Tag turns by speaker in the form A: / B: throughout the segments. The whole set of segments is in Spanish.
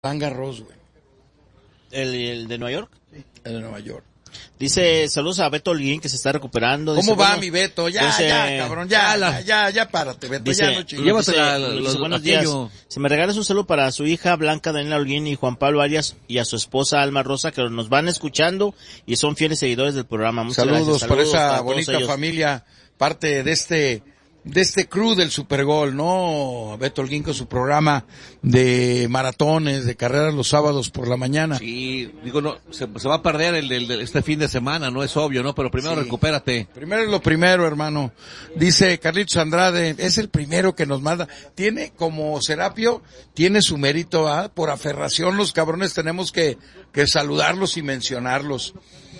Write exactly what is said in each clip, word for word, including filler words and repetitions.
A: Roland Garros, güey.
B: ¿El, ¿El de Nueva York?
A: Sí, el de Nueva York.
B: Dice, saludos a Beto Holguín, que se está recuperando.
A: ¿Cómo
B: dice,
A: va
B: bueno,
A: mi Beto? Ya,
B: dice,
A: ya, cabrón, ya, ya, ya, ya, párate, Beto,
B: dice,
A: ya no chingues.
B: Llévate
C: la-
B: dice,
C: los-
B: buenos
C: aquello.
B: días. Se me regalas un saludo para su hija Blanca Daniela Holguín y Juan Pablo Arias y a su esposa Alma Rosa, que nos van escuchando y son fieles seguidores del programa. Muchas
A: Saludos,
B: gracias.
A: por
B: Saludos
A: esa
B: para todos
A: bonita
B: ellos.
A: familia, parte de este, de este crew del Supergol, ¿no? Beto Holguín con su programa de maratones, de carreras los sábados por la mañana.
C: Sí, digo, no, se, se va a perder el, el, el- este fin de semana, no es obvio, ¿no? Pero primero
A: Sí.
C: recupérate.
A: Primero es lo primero, hermano. Dice Carlitos Andrade, es el primero que nos manda. Tiene, como Serapio, tiene su mérito, ¿ah? Por aferración los cabrones tenemos que, que saludarlos y mencionarlos.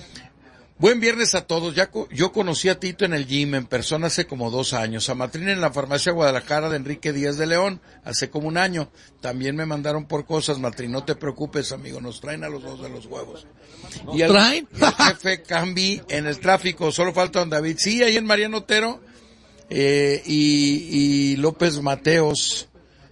A: Buen viernes a todos. Ya co- yo conocí a Tito en el gym en persona hace como dos años. A Matrín en la farmacia Guadalajara de Enrique Díaz de León hace como un año. También me mandaron por cosas, Matrín. No te preocupes, amigo. Nos traen a los dos de los huevos. Y el,
C: ¿Traen?
A: y el jefe Cambi en el tráfico. Solo falta don David. Sí, ahí en Mariano Otero. Eh, y, y López Mateos.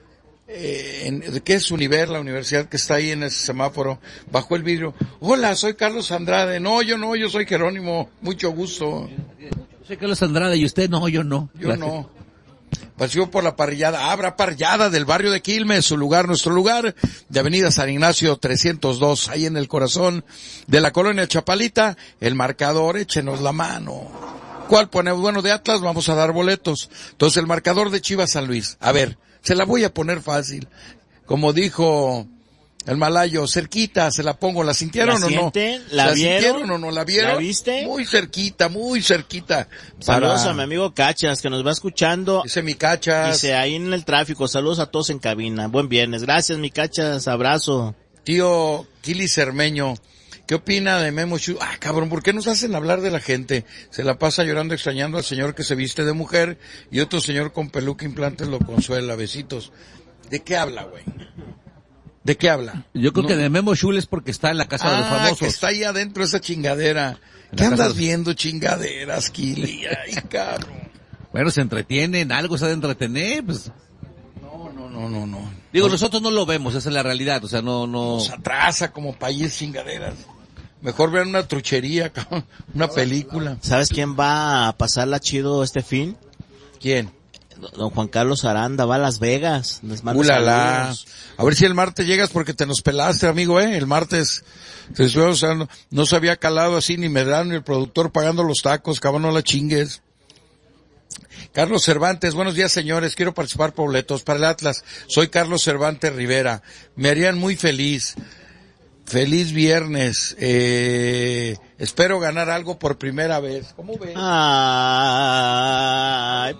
A: Eh, en, ¿qué es Univer? La universidad que está ahí en ese semáforo, bajó el vidrio. Hola, soy Carlos Andrade. No, yo no, yo soy Jerónimo. Mucho gusto.
C: Yo soy Carlos Andrade y usted no, yo no.
A: Yo
C: Gracias.
A: no. Pasó por la parrillada. Habrá parrillada del barrio de Quilmes, su lugar, nuestro lugar, de Avenida San Ignacio trescientos dos, ahí en el corazón de la colonia Chapalita. El marcador, échenos la mano. ¿Cuál ponemos? Bueno, de Atlas vamos a dar boletos. Entonces, el marcador de Chivas San Luis. A ver, se la voy a poner fácil. Como dijo el malayo, cerquita, se la pongo. ¿La sintieron
B: ¿La
A: o no?
B: sienten? ¿La vieron?
A: sintieron o no? ¿La vieron?
B: ¿La viste?
A: Muy cerquita, muy cerquita.
B: Saludos
A: Para-
B: a mi amigo Cachas, que nos va escuchando.
A: Dice mi Cachas.
B: Dice, ahí en el tráfico, saludos a todos en cabina. Buen viernes. Gracias, mi Cachas. Abrazo.
A: Tío Kili Cermeño, ¿qué opina de Memo Shu? Ah, cabrón, ¿por qué nos hacen hablar de la gente? Se la pasa llorando, extrañando al señor que se viste de mujer y otro señor con peluca e implantes lo consuela. Besitos. ¿De qué habla, güey? ¿De qué habla?
C: Yo creo
A: No.
C: que de Memo Schul es porque está en la casa de los
A: Ah,
C: famosos.
A: que está ahí adentro esa chingadera.
C: En
A: ¿Qué
C: la casa
A: andas
C: de-
A: viendo chingaderas, Kili? Ay, cabrón.
C: Bueno, se entretienen, algo se ha de entretener, pues.
A: No, no, no, no, no.
C: Digo,
A: Nos-
C: nosotros no lo vemos, esa es la realidad, o sea, no, no.
A: Nos atrasa como país chingaderas. Mejor vean una truchería, cabrón, una película.
B: ¿Sabes quién va a pasarla chido este fin?
A: ¿Quién?
B: Don Juan Carlos Aranda va a Las Vegas. Les manda
A: Ulala.
B: saludos.
A: A ver si el martes llegas porque te nos pelaste, amigo, eh. El martes, te o sea, no, no se había calado así ni Medrano ni el productor pagando los tacos, cabrón, no la chingues. Carlos Cervantes, buenos días señores, quiero participar por boletos para el Atlas. Soy Carlos Cervantes Rivera. Me harían muy feliz. Feliz viernes. Eh, espero ganar algo por primera vez. ¿Cómo ven?
B: Ay.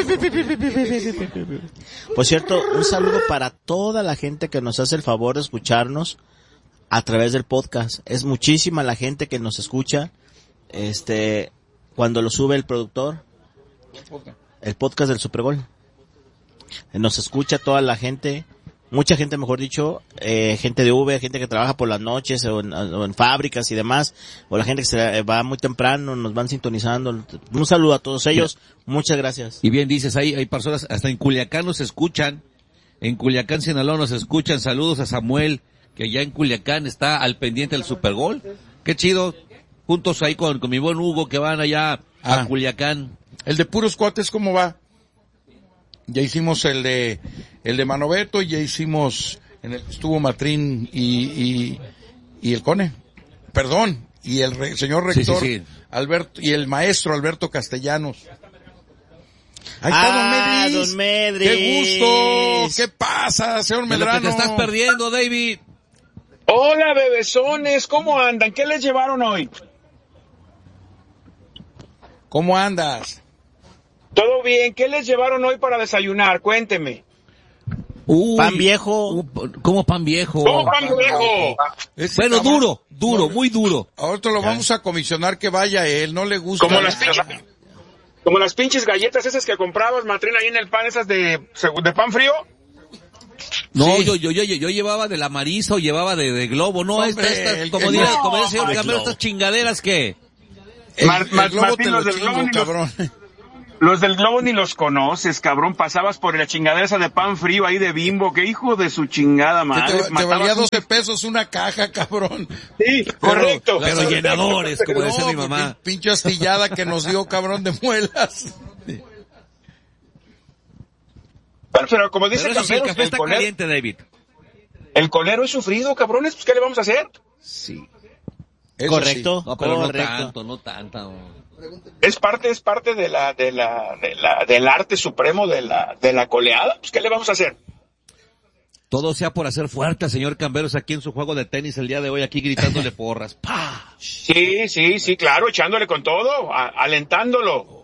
B: Por cierto, un saludo para toda la gente que nos hace el favor de escucharnos a través del podcast. Es muchísima la gente que nos escucha, este, cuando lo sube el productor, el podcast del Supergol. Nos escucha toda la gente, mucha gente, mejor dicho, eh, gente de Uber, gente que trabaja por las noches o en, o en fábricas y demás, o la gente que se va muy temprano, nos van sintonizando. Un saludo a todos ellos, muchas gracias.
C: Y bien dices, hay, hay personas, hasta en Culiacán nos escuchan, en Culiacán, Sinaloa nos escuchan, saludos a Samuel, que allá en Culiacán está al pendiente del Supergol. Qué chido, juntos ahí con, con mi buen Hugo que van allá
A: Ah.
C: a Culiacán.
A: El de puros cuates, ¿cómo va? Ya hicimos el de, el de Manoveto, ya hicimos, en el que estuvo Matrín y, y, y el Cone. Perdón, y el re- señor
C: Sí,
A: rector,
C: sí, sí.
A: Alberto, y el maestro Alberto Castellanos. Ahí
B: Ah,
A: está Don Medris.
B: Don Medris.
A: ¡Qué gusto! ¿Qué pasa, señor
C: De lo que
A: Medrano?
C: te estás perdiendo, David.
D: Hola, bebesones, ¿cómo andan? ¿Qué les llevaron hoy?
A: ¿Cómo andas?
D: ¿Todo bien? ¿Qué les llevaron hoy para desayunar? Cuénteme.
C: Uy,
B: Pan viejo.
C: uh, ¿Cómo pan viejo?
D: ¡Oh, pan viejo!
A: Ese
C: Bueno,
A: cabrón-
C: duro, duro, muy duro.
A: Ahorita lo vamos a comisionar que vaya él, no le gusta.
D: Como las pinches, como las pinches galletas esas que comprabas, Matrina, ahí en el pan, esas de, de pan frío.
C: No,
A: Sí.
C: yo, yo, yo, yo, yo llevaba de la Marisa o llevaba de, de Globo, no,
A: Hombre,
C: esta, esta,
A: el-
C: como
A: el-
C: diría,
A: no,
C: como dice el señor
B: el
C: Gamero,
B: Globo.
C: estas chingaderas que,
A: El,
D: Mar-
A: el
D: Mar-
A: globo
D: Martín,
A: te lo
D: los del
A: chingo,
D: globo y los-
A: cabrón.
D: Los del Globo ni los conoces, cabrón. Pasabas por la chingadera esa de pan frío ahí de Bimbo. Qué hijo de su chingada madre.
A: Te, te valía doce pesos una caja, cabrón.
D: Sí, pero, correcto.
C: Pero, pero llenadores, como
A: no,
C: decía mi mamá.
A: Pinche astillada que nos dio, cabrón, de muelas.
D: Pero, pero como dice
C: pero eso sí,
D: Camperos,
C: el café
D: el
C: está
D: colero,
C: caliente, David.
D: El colero es sufrido, cabrones. Pues, ¿qué le vamos a hacer?
C: Sí.
B: Eso correcto.
C: Sí. No, pero
B: correcto.
C: no tanto, no tanto.
D: Es parte, es parte de la, de la, de la, del arte supremo de la, de la coleada. Pues, ¿qué le vamos a hacer?
C: Todo sea por hacer fuerte, señor Camberos, aquí en su juego de tenis el día de hoy, aquí gritándole porras. ¡Pah!
D: Sí, sí, sí, claro, echándole con todo, a, alentándolo.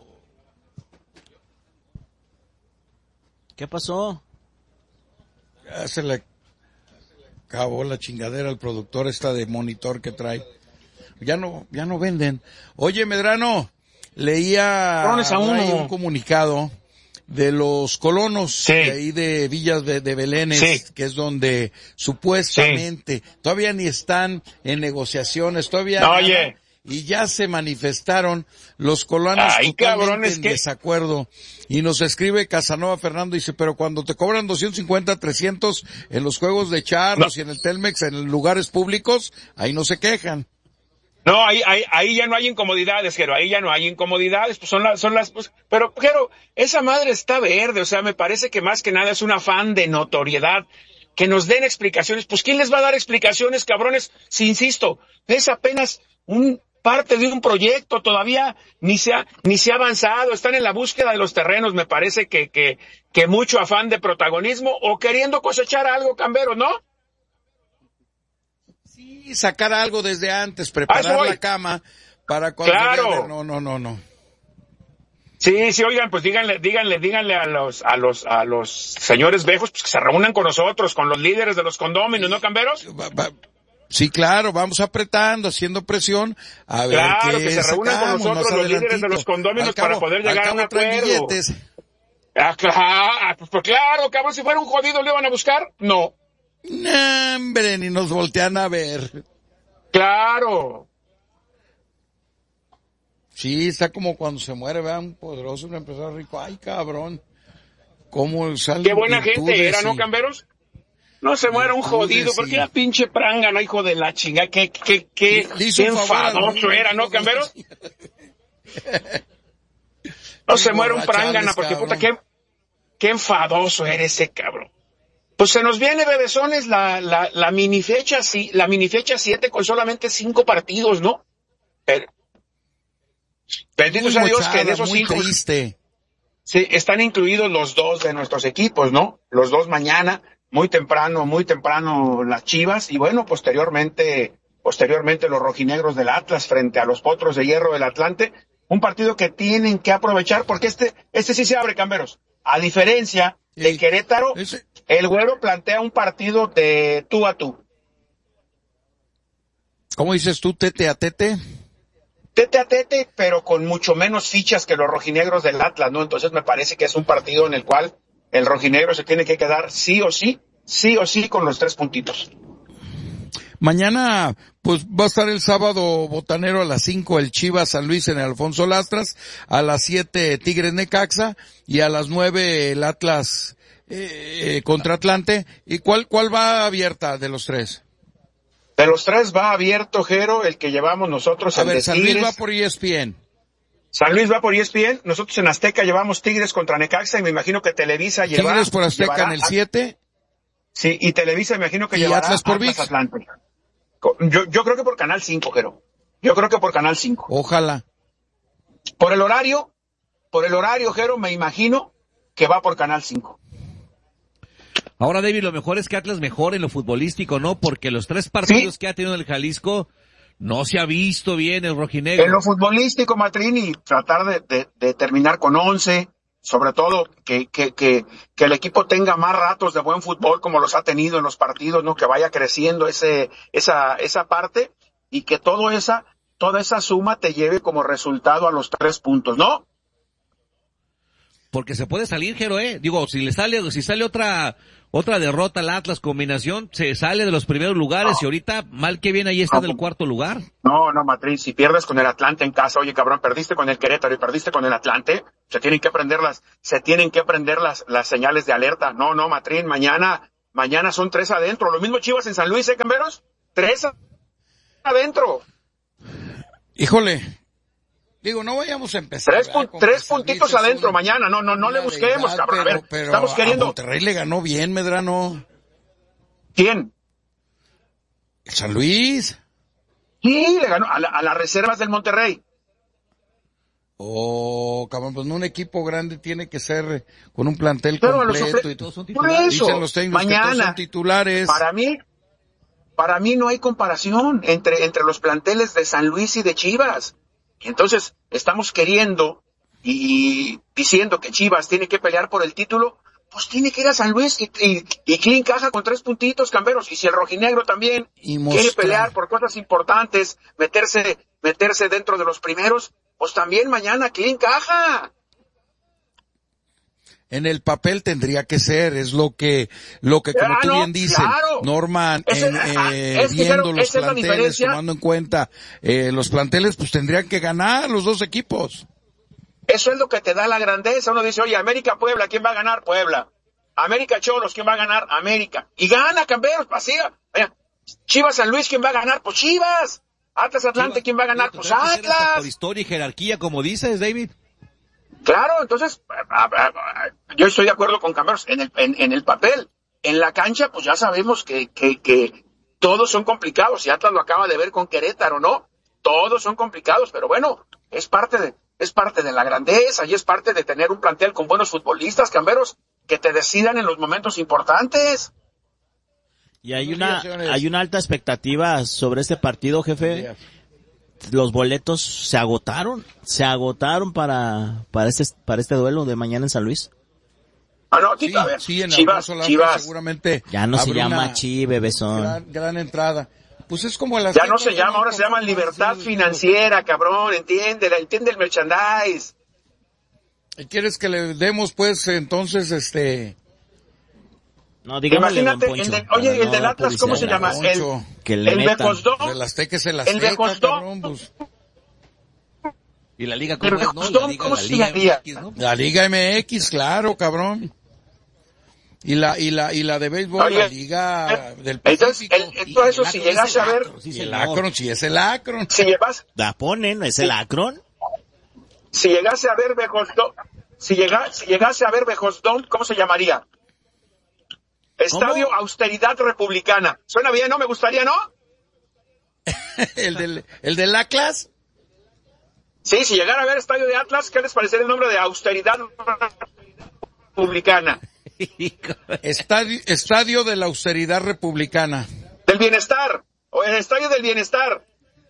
B: ¿Qué pasó?
A: Ya se le acabó la chingadera al productor esta de monitor que trae. Ya no, ya no venden. Oye, Medrano, leía
D: a uno.
A: un comunicado de los colonos
D: sí.
A: de ahí de Villas de, de Belénes, sí. que es donde supuestamente sí. todavía ni están en negociaciones, todavía
D: no,
A: nada,
D: oye.
A: y ya se manifestaron los colonos
D: Ay,
A: totalmente
D: cabrones,
A: en
D: que...
A: desacuerdo. Y nos escribe Casanova Fernando, dice, pero cuando te cobran doscientos cincuenta, trescientos en los juegos de charros no. y en el Telmex, en lugares públicos, ahí no se quejan.
D: No, ahí, ahí, ahí ya no hay incomodidades, Jero, ahí ya no hay incomodidades, pues son las, son las, pues, pero, Jero, esa madre está verde, o sea, me parece que más que nada es un afán de notoriedad, que nos den explicaciones, pues ¿quién les va a dar explicaciones, cabrones? Si insisto, es apenas un parte de un proyecto, todavía ni se ha, ni se ha avanzado, están en la búsqueda de los terrenos, me parece que, que, que mucho afán de protagonismo, o queriendo cosechar algo, Cambero, ¿no?
A: Sí, sacar algo desde antes, preparar la cama para cuando...
D: Claro.
A: No, no, no, no.
D: Sí, sí, oigan, pues díganle, díganle, díganle a los, a los, a los señores viejos, pues que se reúnan con nosotros, con los líderes de los condóminos, ¿no, Camberos?
A: Va, va. Sí, claro, vamos apretando, haciendo presión, a ver
D: claro,
A: qué
D: que se reúnan
A: sacamos,
D: con nosotros los líderes de los condóminos cabo, para poder llegar a un acuerdo. Ah, claro, pues claro, cabrón, si fuera un jodido, ¿le iban a buscar? No.
A: No, hombre, ni nos voltean a ver.
D: Claro.
A: Sí, está como cuando se muere, vean, un poderoso, un empresario rico. Ay, cabrón. ¿Cómo sale?
D: Qué buena gente era, ¿no, Camberos? No se muera un jodido, porque era pinche prangana, hijo de la chinga. Qué, qué, qué, qué enfadoso era, ¿no, Camberos? No se muera un prangana, porque puta, qué, qué enfadoso era ese cabrón. Pues se nos viene, bebesones, la, la, la mini fecha, sí, la mini fecha siete con solamente cinco partidos, ¿no? Pero, bendito sea Dios que en esos cinco,
A: triste.
D: Sí, están incluidos los dos de nuestros equipos, ¿no? Los dos mañana, muy temprano, muy temprano las Chivas, y bueno, posteriormente, posteriormente los rojinegros del Atlas frente a los Potros de Hierro del Atlante, un partido que tienen que aprovechar, porque este, este sí se abre, Camberos. A diferencia de sí. Querétaro, ese... el Güero plantea un partido de tú a tú.
A: ¿Cómo dices tú, tete a tete?
D: Tete a tete, pero con mucho menos fichas que los rojinegros del Atlas, ¿no? Entonces me parece que es un partido en el cual el rojinegro se tiene que quedar sí o sí, sí o sí con los tres puntitos.
A: Mañana, pues va a estar el sábado botanero a las cinco el Chivas San Luis en el Alfonso Lastras, a las siete Tigres Necaxa y a las nueve el Atlas eh, contra Atlante. ¿Y cuál cuál va abierta de los tres?
D: De los tres va abierto, Jero, el que llevamos nosotros.
A: A
D: el
A: ver,
D: de
A: San
D: Tigres.
A: Luis va por E S P N.
D: San Luis va por E S P N, nosotros en Azteca llevamos Tigres contra Necaxa y me imagino que Televisa llevará.
A: Tigres por Azteca en el siete.
D: Sí, y Televisa me imagino que
A: ¿Y
D: llevará
A: Atlas por
D: Atlas
A: ViX?
D: Atlante. Yo, yo creo que por Canal cinco, Jero. Yo creo que por Canal cinco.
A: Ojalá.
D: Por el horario, por el horario, Jero, me imagino que va por Canal cinco.
C: Ahora, David, lo mejor es que Atlas mejore en lo futbolístico, ¿no? Porque los tres partidos
D: ¿Sí?
C: que ha tenido el Jalisco no se ha visto bien el rojinegro.
D: En lo futbolístico, Matrini, tratar de, de, de terminar con once, sobre todo que, que, que, que el equipo tenga más ratos de buen fútbol como los ha tenido en los partidos, ¿no? Que vaya creciendo ese, esa, esa parte y que todo esa, toda esa suma te lleve como resultado a los tres puntos, ¿no?
C: Porque se puede salir, Jero, eh. Digo, si le sale, si sale otra, Otra derrota al Atlas, combinación, se sale de los primeros lugares no. y ahorita, mal que bien, ahí está no. del cuarto lugar.
D: No, no, Matriz, si pierdes con el Atlante en casa, oye, cabrón, perdiste con el Querétaro y perdiste con el Atlante, se tienen que prender las, se tienen que prender las, las señales de alerta. No, no, Matriz, mañana, mañana son tres adentro. Lo mismo Chivas en San Luis, ¿eh, Camberos? Tres adentro.
A: Híjole. Digo, no vayamos a empezar.
D: Tres, pun- tres puntitos adentro un, mañana, no, no, no le busquemos, edad, cabrón. Pero, a ver,
A: pero
D: estamos queriendo.
A: A Monterrey le ganó bien, Medrano.
D: ¿Quién?
A: El San Luis.
D: Sí, le ganó a, la, a las reservas del Monterrey.
A: Oh, cabrón, pues no, un equipo grande tiene que ser con un plantel
D: pero
A: completo
D: los ofre-
A: y todos son titulares.
D: Por eso,
A: dicen los técnicos
D: mañana,
A: que todos son titulares.
D: Para mí, para mí no hay comparación entre, entre los planteles de San Luis y de Chivas. Y entonces estamos queriendo y diciendo que Chivas tiene que pelear por el título, pues tiene que ir a San Luis y, y, y ¿quién encaja con tres puntitos, Camberos? Y si el rojinegro también y quiere pelear por cosas importantes, meterse, meterse dentro de los primeros, pues también mañana, ¿quién encaja?
A: En el papel tendría que ser, es lo que, lo que como ah, tú no, bien dices, claro. Norman,
D: Ese,
A: en, eh, es viendo que, los planteles, tomando en cuenta eh, los planteles, pues tendrían que ganar los dos equipos.
D: Eso es lo que te da la grandeza. Uno dice, oye, América Puebla, ¿quién va a ganar? Puebla. América Cholos, ¿quién va a ganar? América. Y gana, Camberos, pasea. Chivas San Luis, ¿quién va a ganar? Pues Chivas. Atlas Atlante, Chivas, ¿quién va a ganar? Pues Atlas.
C: Por historia y jerarquía, como dices, David.
D: Claro, entonces, yo estoy de acuerdo con Camberos en el, en, en el papel. En la cancha, pues ya sabemos que, que, que todos son complicados. Y Atlas lo acaba de ver con Querétaro, ¿no? Todos son complicados, pero bueno, es parte de, es parte de la grandeza y es parte de tener un plantel con buenos futbolistas, Camberos, que te decidan en los momentos importantes.
B: Y hay una, hay una alta expectativa sobre este partido, jefe. Los boletos se agotaron, se agotaron para, para este, para este duelo de mañana en San Luis.
D: Ah, no, sí, a ver,
A: sí, en
D: Chivas, Chivas.
A: seguramente.
B: Ya no se llama Chive, Besón.
A: Gran, gran entrada. Pues es como las
D: ya no se llama, ahora se llama libertad financiera, cabrón, entiende, entiende el merchandise.
A: ¿Y quieres que le demos, pues, entonces, este...
B: No, digámosle,
D: imagínate,
B: don Poncho,
D: el de, oye, el del Atlas, ¿cómo se llama? El,
B: que le
D: el Becosdón.
A: El Azteca es el
D: Azteca,
A: cabrón, pues.
C: Y la Liga, ¿cómo es, no?
D: La Liga,
C: ¿cómo
D: la Liga M X,
A: ¿no? La Liga M X, claro, cabrón. Y la, y la, y la de béisbol, oye, la Liga del Pacífico.
D: Entonces, el, todo eso, si llegase a ver...
A: Sí, el Akron, sí es el Akron.
D: Si llevas...
B: La ponen, ¿es el Akron?
D: Si llegase a ver Becosdón, si llega, si llegase a ver Becosdón, ¿cómo se llamaría? Estadio ¿Cómo? Austeridad Republicana. Suena bien, ¿no? Me gustaría, ¿no?
A: ¿El del, el del Atlas?
D: Sí, si llegara a ver Estadio de Atlas, ¿qué les parecería el nombre de Austeridad Republicana?
A: Estadio, Estadio de la Austeridad Republicana.
D: Del Bienestar, o el Estadio del Bienestar.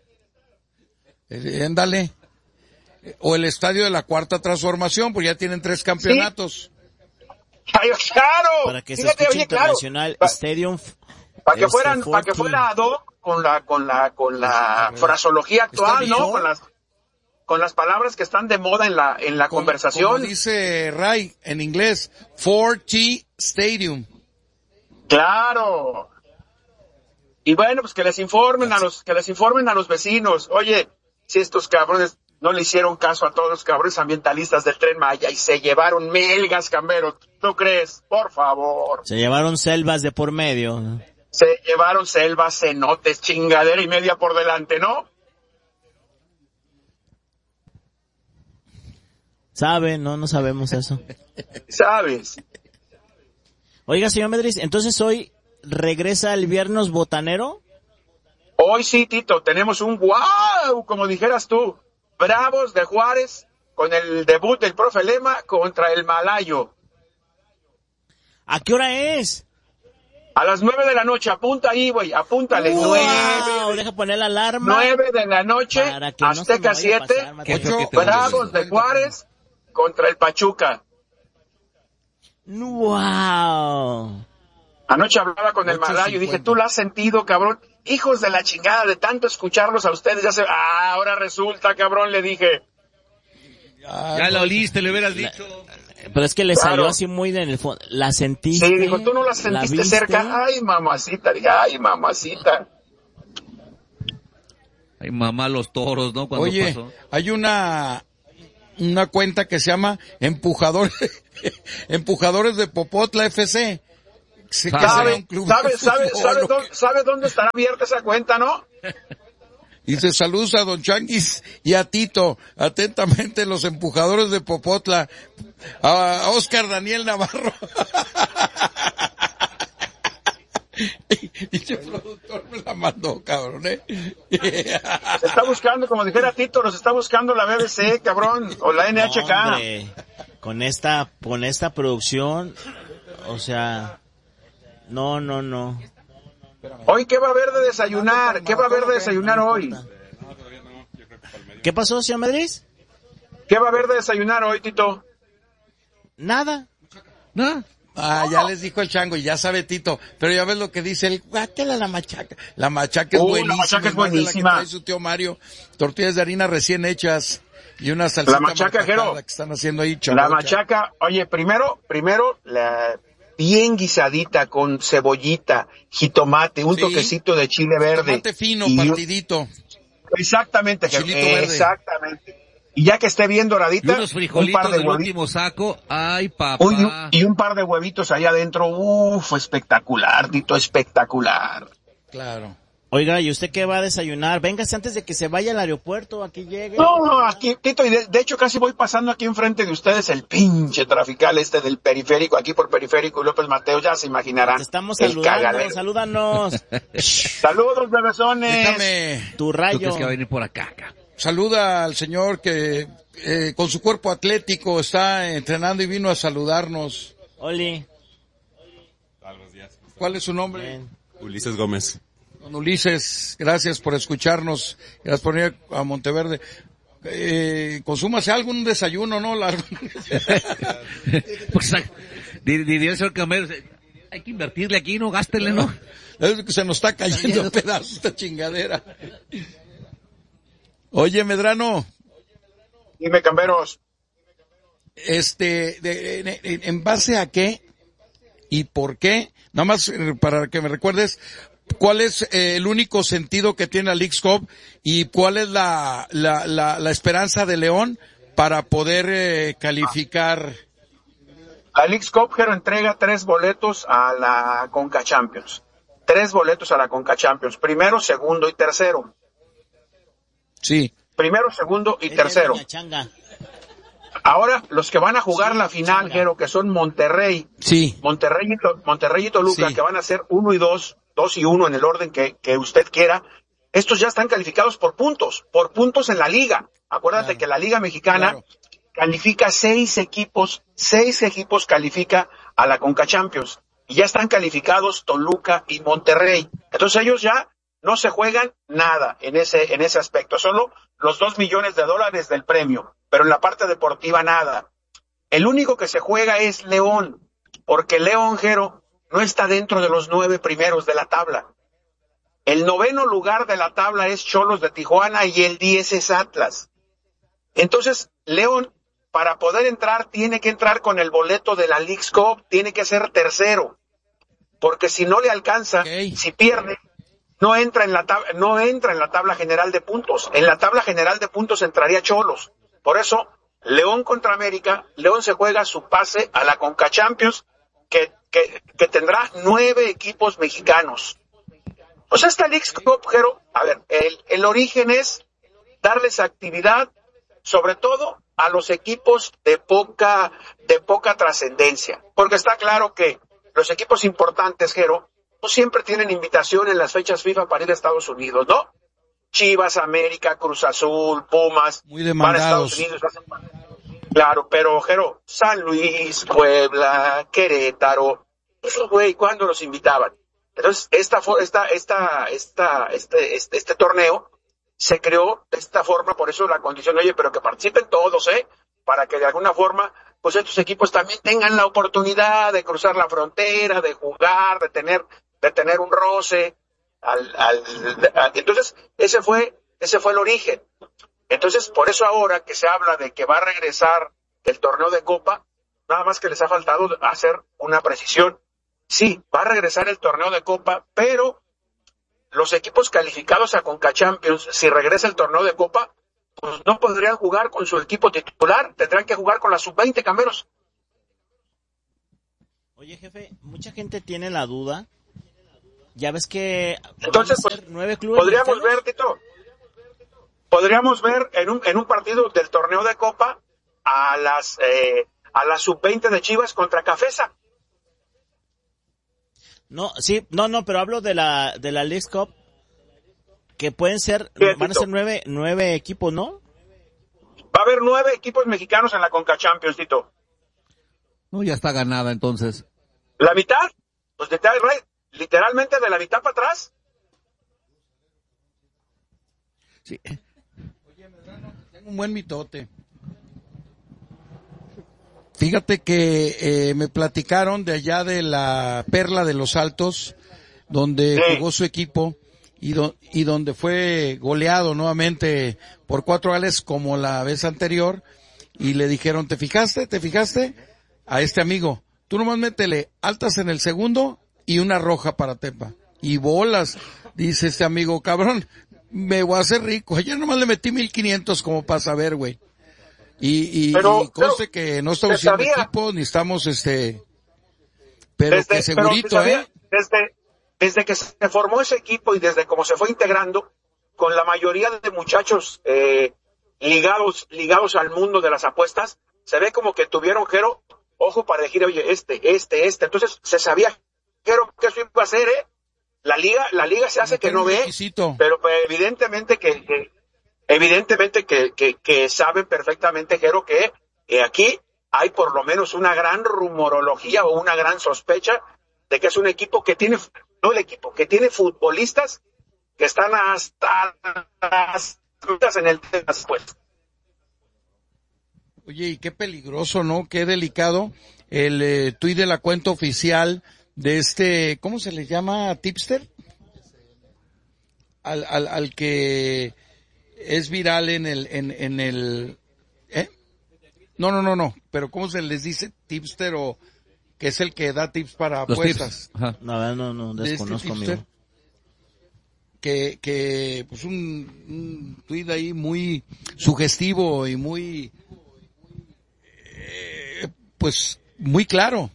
A: Eh, ándale. O el Estadio de la Cuarta Transformación, pues ya tienen tres campeonatos.
D: ¿Sí? Ay, claro.
B: Para que
D: Fíjate,
B: se escuche
D: oye,
B: internacional
D: claro.
B: Stadium.
D: Para que fueran, para que fuera ad hoc con la, con la, con la fraseología actual, ¿no? Con las, con las palabras que están de moda en la, en la
A: como,
D: conversación.
A: Como dice Ray en inglés, cuatro T Stadium.
D: Claro. Y bueno, pues que les informen a los, que les informen a los vecinos. Oye, si estos cabrones no le hicieron caso a todos los cabrones ambientalistas del Tren Maya y se llevaron melgas, Camberos. ¿Tú crees? Por favor.
B: Se llevaron selvas de por medio.
D: Se llevaron selvas, cenotes, chingadera y media por delante, ¿no?
B: ¿Sabe? No, no sabemos eso.
D: ¿Sabes?
B: Oiga, señor Medris, entonces hoy regresa el viernes botanero.
D: Hoy sí, Tito, tenemos un wow, como dijeras tú. Bravos de Juárez con el debut del profe Lema contra el Malayo.
B: ¿A qué hora es?
D: A las nueve de la noche, apunta ahí, güey, apúntale.
B: Wow,
D: nueve,
B: deja poner la alarma.
D: Nueve de la noche, Azteca siete, ocho, Bravos de Juárez contra el Pachuca.
B: Wow.
D: Anoche hablaba con el Malayo y dije, ¿tú lo has sentido, cabrón? Hijos de la chingada, de tanto escucharlos a ustedes, ya se... Ah, ahora resulta, cabrón, le dije.
C: Ya lo oliste, le hubieras dicho.
B: Pero es que le
D: Claro.
B: salió así muy en el fondo. ¿La sentiste?
D: Sí, dijo, tú no la sentiste
B: viste?
D: cerca. Ay, mamacita, dije, ay, mamacita.
C: Ay, mamá, los toros, ¿no? Cuando
A: Oye,
C: pasó.
A: hay una una cuenta que se llama Empujadores Empujadores de Popotla F C. Se- que será
D: ¿Sabe,
A: un club
D: sabe,
A: de
D: sabe,
A: fútbol,
D: sabe,
A: ¿o
D: dónde,
A: qué?
D: sabe dónde estará abierta esa cuenta, no?
A: Dice, saludos a Don Changuis y a Tito. Atentamente, los Empujadores de Popotla. A Oscar Daniel Navarro. Dice el productor, me la mandó, cabrón, ¿eh?
D: Se está buscando, como dijera Tito, nos está buscando la B B C, cabrón, o la N H K.
B: Hombre, con esta, con esta producción, o sea, no, no, no.
D: Hoy, ¿qué va a haber de desayunar? ¿Qué va a haber de desayunar hoy?
B: ¿Qué pasó, señor Madrid?
D: ¿Qué va a haber de desayunar hoy, Tito?
B: Nada.
C: ¿No?
A: Ah, ya les dijo el chango y ya sabe Tito, pero ya ves lo que dice el guátela la machaca. La machaca es
D: Uh, la
A: buenísima.
D: machaca es
A: más de la que
D: buenísima.
A: trae su tío Mario. Tortillas de harina recién hechas y una salsita
D: La machaca,
A: martajada
D: Jero.
A: que están haciendo ahí,
D: La
A: chavocha.
D: machaca, oye, primero, primero, la bien guisadita con cebollita, jitomate, un
A: Sí.
D: toquecito de chile verde.
A: Tomate fino,
D: y-
A: partidito.
D: Exactamente, Jero,
A: Chilito verde.
D: exactamente. Y ya que esté bien
C: Y
D: doradita,
C: unos
D: un
C: frijolitos
D: par de
C: del
D: huevitos.
C: último saco. Ay, papá.
D: Uy, y un par de huevitos ahí adentro, uf, espectacular, Tito, espectacular.
A: Claro.
B: Oiga, ¿y usted qué va a desayunar? Véngase antes de que se vaya al aeropuerto, aquí llegue.
D: No, no, aquí, Tito, y de, de hecho casi voy pasando aquí enfrente de ustedes el pinche trafical este del periférico, aquí por Periférico y López Mateos, ya se imaginarán.
B: Te estamos
D: el
B: saludando,
D: cagadero.
B: salúdanos.
D: Saludos, bebesones.
A: Déjame,
B: Tu
C: ¿Tú
B: rayo.
C: crees que va a venir por acá, acá?
A: saluda al señor que eh, con su cuerpo atlético está entrenando y vino a saludarnos.
B: Oli.
A: ¿Cuál es su nombre?
B: Bien.
E: Ulises Gómez.
A: Don Ulises, gracias por escucharnos, gracias por ir a Monteverde. Eh, consúmase algún desayuno, ¿no? Largo.
C: Pues, di- diría el señor Camero, hay que invertirle aquí, no gástenle, ¿no?
A: Es que se nos está cayendo a pedazos esta chingadera. Oye, Medrano,
D: Dime, camberos.
A: este, de, de- en, en base a qué y por qué, nada más eh, para que me recuerdes, ¿cuál es eh, el único sentido que tiene la Leagues Cup y cuál es la, la, la, la esperanza de León para poder eh, calificar?
D: La Leagues Cup, Jero, entrega tres boletos a la Conca Champions. Tres boletos a la Conca Champions. Primero, segundo y tercero.
A: Sí,
D: Primero, segundo y
B: Ella es
D: tercero.
B: doña Changa.
D: Ahora, los que van a jugar
B: Sí,
D: la final,
B: changa.
D: Jero, que son Monterrey,
A: sí,
D: Monterrey y, To- Monterrey y Toluca,
A: Sí.
D: que van a ser uno y dos, dos y uno en el orden que, que usted quiera. Estos ya están calificados por puntos, por puntos en la liga. Acuérdate
A: Claro.
D: que la Liga Mexicana
A: Claro.
D: califica seis equipos, seis equipos califica a la Conca Champions. Y ya están calificados Toluca y Monterrey. Entonces ellos ya no se juegan nada en ese, en ese aspecto. Solo los dos millones de dólares del premio. Pero en la parte deportiva nada. El único que se juega es León. Porque León, Jero, no está dentro de los nueve primeros de la tabla. El noveno lugar de la tabla es Cholos de Tijuana y el diez es Atlas. Entonces, León, para poder entrar, tiene que entrar con el boleto de la Leagues Cup, tiene que ser tercero. Porque si no le alcanza,
A: Ok.
D: si pierde, no entra en la tabla, no entra en la tabla general de puntos. En la tabla general de puntos entraría Cholos. Por eso, León contra América, León se juega su pase a la Conca Champions, que, que, que tendrá nueve equipos mexicanos. O sea, esta Leagues Cup, Jero, a ver, el, el origen es darles actividad, sobre todo a los equipos de poca, de poca trascendencia. Porque está claro que los equipos importantes, Jero, no siempre tienen invitación en las fechas FIFA para ir a Estados Unidos, ¿no? Chivas, América, Cruz Azul, Pumas,
A: Muy
D: van a
A: demandados.
D: Estados Unidos. Claro, pero, Jero, San Luis, Puebla, Querétaro, esos güey, ¿cuándo los invitaban? Entonces, esta, fo- esta, esta, esta, este, este, este torneo se creó de esta forma, por eso la condición, oye, pero que participen todos, ¿eh? Para que de alguna forma, pues estos equipos también tengan la oportunidad de cruzar la frontera, de jugar, de tener, de tener un roce. Al, al, al- entonces, ese fue, ese fue el origen. Entonces, por eso ahora que se habla de que va a regresar el torneo de Copa, nada más que les ha faltado hacer una precisión. Sí, va a regresar el torneo de Copa, pero los equipos calificados a Conca Champions, si regresa el torneo de Copa, pues no podrían jugar con su equipo titular, tendrán que jugar con la sub veinte, Camberos.
B: Oye, jefe, mucha gente tiene la duda. Ya ves que
D: entonces pues nueve clubes podríamos mexicanos. ver, Tito, podríamos ver en un en un partido del torneo de Copa a las eh, a la sub veinte de Chivas contra Cafesa.
B: No, sí, no, no, pero hablo de la de la Leagues Cup, que pueden ser,
D: Bien,
B: van
D: Tito.
B: a ser nueve nueve equipos, ¿no?
D: Va a haber nueve equipos mexicanos en la Conca Champions, Tito.
C: No, ya está ganada entonces.
D: ¿La mitad? Pues de tal rey, literalmente de la mitad para atrás.
C: Sí.
A: Oye, Medrano, tengo un buen mitote. Fíjate que eh, me platicaron de allá de la Perla de los Altos, donde
D: Sí.
A: jugó su equipo y, do, y donde fue goleado nuevamente por cuatro goles como la vez anterior, y le dijeron, ¿te fijaste? ¿Te fijaste? A este amigo, tú nomás métele altas en el segundo y una roja para Tepa. Y bolas, dice este amigo, cabrón, me voy a hacer rico. Ayer nomás le metí mil quinientos como para saber, güey. Y, y,
D: Pero,
A: y conste
D: pero,
A: que no estamos siendo
D: sabía.
A: equipo, ni estamos este, pero
D: desde,
A: que segurito,
D: pero sabía,
A: ¿eh?
D: Desde, desde que se formó ese equipo y desde cómo se fue integrando, con la mayoría de muchachos eh, ligados, ligados al mundo de las apuestas, se ve como que tuvieron, Jero, ojo para decir, oye, este, este, este. Entonces se sabía, Jero, que eso iba a hacer, ¿eh? La liga, la liga se hace que no ve, pero, pero evidentemente que, que evidentemente que, que, que saben perfectamente, Jero, que eh, aquí hay por lo menos una gran rumorología o una gran sospecha de que es un equipo que tiene, no el equipo, que tiene futbolistas que están hasta las en el después.
A: Oye, y qué peligroso, ¿no? Qué delicado el eh, tuit de la cuenta oficial de este, ¿cómo se le llama? ¿Tipster? Al, al, al que es viral en el, en, en el, ¿eh? No, no, no, no, pero ¿cómo se les dice? Tipster, o que es el que da tips para
C: Los
A: apuestas.
C: tips. Ajá.
B: No, no, no,
A: De este
B: desconozco,
A: tipster,
B: amigo.
A: que, que, pues un, un tuit ahí muy sugestivo y muy, eh, pues, muy claro.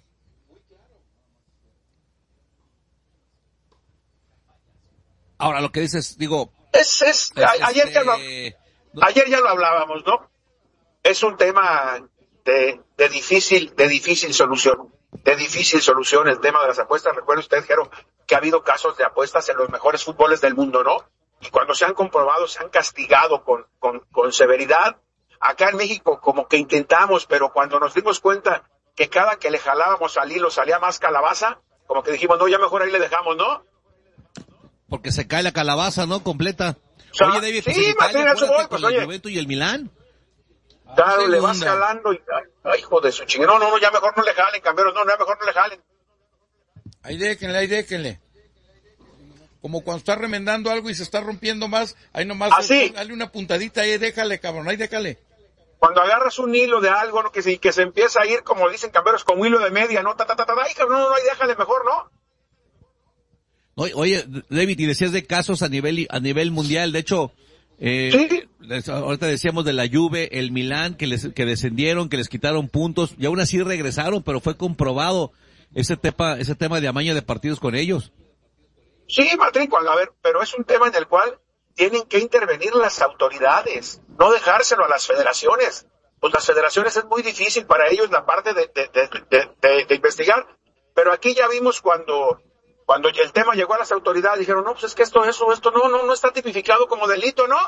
C: Ahora, lo que dices, digo...
D: Es, es,
C: es
D: a, ayer,
C: este,
D: ya lo,
C: no,
D: ayer ya lo hablábamos, ¿no? Es un tema de, de difícil, de difícil solución, de difícil solución el tema de las apuestas. Recuerde usted, Jero, que ha habido casos de apuestas en los mejores fútboles del mundo, ¿no? Y cuando se han comprobado, se han castigado con, con, con severidad. Acá en México como que intentamos, pero cuando nos dimos cuenta que cada que le jalábamos al hilo salía más calabaza, como que dijimos, no, ya mejor ahí le dejamos, ¿no?
C: porque se cae la calabaza, ¿no? Completa.
D: O sea,
C: oye, David, pues
D: sí,
C: en Italia,
D: Martín, eso voy,
C: acuérdate,
D: pues,
C: con
D: oye.
C: la Juventus y el Milán.
D: Claro, le
A: Segunda.
D: vas jalando y, ay, ay, hijo de su chingada. No, no, no, ya mejor no le jalen, camberos, no, no, ya mejor no le jalen.
A: Ahí déjenle, ahí déjenle. Como cuando está remendando algo y se está rompiendo más, ahí nomás
D: Así.
A: dale una puntadita ahí, déjale, cabrón, ahí déjale.
D: Cuando agarras un hilo de algo, ¿no? Que se, que se empieza a ir, como dicen camberos, con hilo de media, ¿no? Ta, ta, ta, ta, ay, cabrón, no, no, ahí déjale mejor, ¿no?
C: Oye, oye, David, y decías de casos a nivel a nivel mundial, de hecho, eh,
D: Sí.
C: les- ahorita decíamos de la Juve, el Milán, que les que descendieron, que les quitaron puntos, y aún así regresaron, pero fue comprobado ese tema, ese tema de amaño de partidos con ellos.
D: Sí, Martín, cuando, a ver, pero es un tema en el cual tienen que intervenir las autoridades, no dejárselo a las federaciones. Pues las federaciones es muy difícil para ellos la parte de, de, de, de, de, de investigar, pero aquí ya vimos cuando, cuando el tema llegó a las autoridades, dijeron, no, pues es que esto, eso, esto no, no, no está tipificado como delito, ¿no?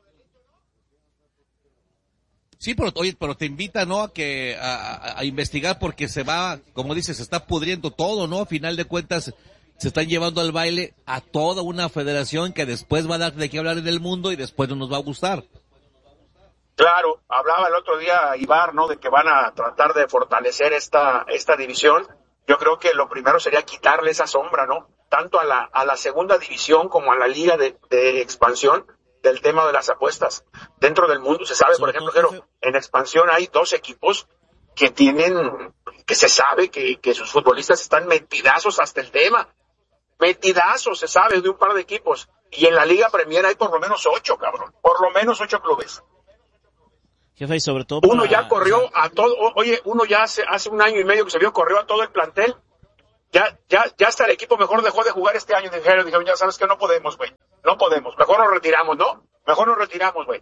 C: Sí, pero oye, pero te invita, ¿no? A que a, a- a investigar porque se va, como dices, se está pudriendo todo, ¿no? A final de cuentas se están llevando al baile a toda una federación que después va a dar de qué hablar en el mundo y después no nos va a gustar.
D: Claro, hablaba el otro día Ibar, ¿no? De que van a tratar de fortalecer esta, esta división. Yo creo que lo primero sería quitarle esa sombra, ¿no? Tanto a la, a la segunda división como a la liga de, de expansión del tema de las apuestas. Dentro del mundo se sabe, por
B: Sobre
D: ejemplo,
B: todo,
D: Jero, en expansión hay dos equipos que tienen, que se sabe que, que sus futbolistas están metidazos hasta el tema. Metidazos, se sabe, de un par de equipos. Y en la Liga Premier hay por lo menos ocho, cabrón. Por lo menos ocho clubes.
B: Jefe, y sobre todo
D: Uno
B: para...
D: ya corrió a todo, oye, uno ya hace, hace un año y medio que se vio, corrió a todo el plantel. Ya, ya, ya hasta el equipo mejor dejó de jugar este año. Dijeron, dijeron, ya sabes que no podemos, güey. No podemos. Mejor nos retiramos, ¿no? Mejor nos retiramos, güey.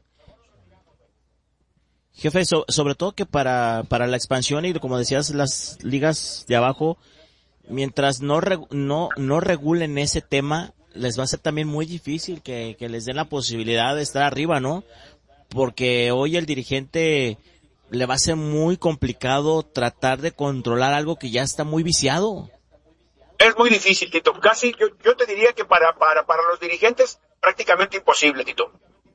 B: Jefe, so, sobre todo que para, para la expansión y como decías, las ligas de abajo, mientras no, regu- no, no regulen ese tema, les va a ser también muy difícil que, que les den la posibilidad de estar arriba, ¿no? Porque hoy el dirigente le va a ser muy complicado tratar de controlar algo que ya está muy viciado.
D: Es muy difícil, Tito. Casi, yo, yo te diría que para, para, para los dirigentes, prácticamente imposible, Tito.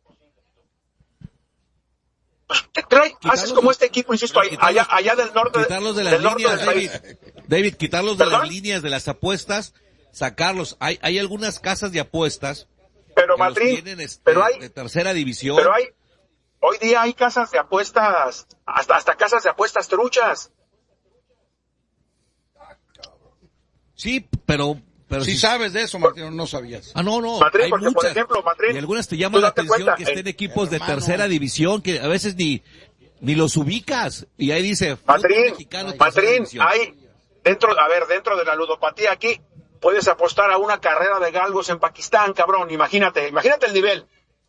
D: Pues te trae, haces como este equipo, insisto, allá, allá, allá del norte,
C: quitarlos de las
D: del norte
C: líneas,
D: del
C: David,
D: país.
C: David, quitarlos de
D: ¿Perdón?
C: las líneas de las apuestas, sacarlos. Hay, hay algunas casas de apuestas
D: Pero,
C: que los
D: Matrín,
C: tienen, este,
D: pero hay,
C: de tercera división.
D: pero hay, hoy día hay casas de apuestas, hasta, hasta casas de apuestas truchas.
C: Sí, pero, pero
A: Si
C: si
A: sabes de eso, Martín, no sabías.
C: Ah, no, no,
D: Matrín,
C: hay
D: porque, por
C: muchas.
D: ejemplo, Matrín,
C: Y algunas te
D: tú
C: llaman la
D: date
C: atención
D: cuenta,
C: que estén
D: eh,
C: equipos de
A: hermano.
C: tercera división que a veces ni, ni los ubicas. Y ahí dice, fútbol
D: Matrín,
C: mexicano, tercera
D: Matrín,
C: división.
D: hay, dentro, a ver, dentro de la ludopatía aquí, puedes apostar a una carrera de galgos en Pakistán, cabrón, imagínate, imagínate el nivel.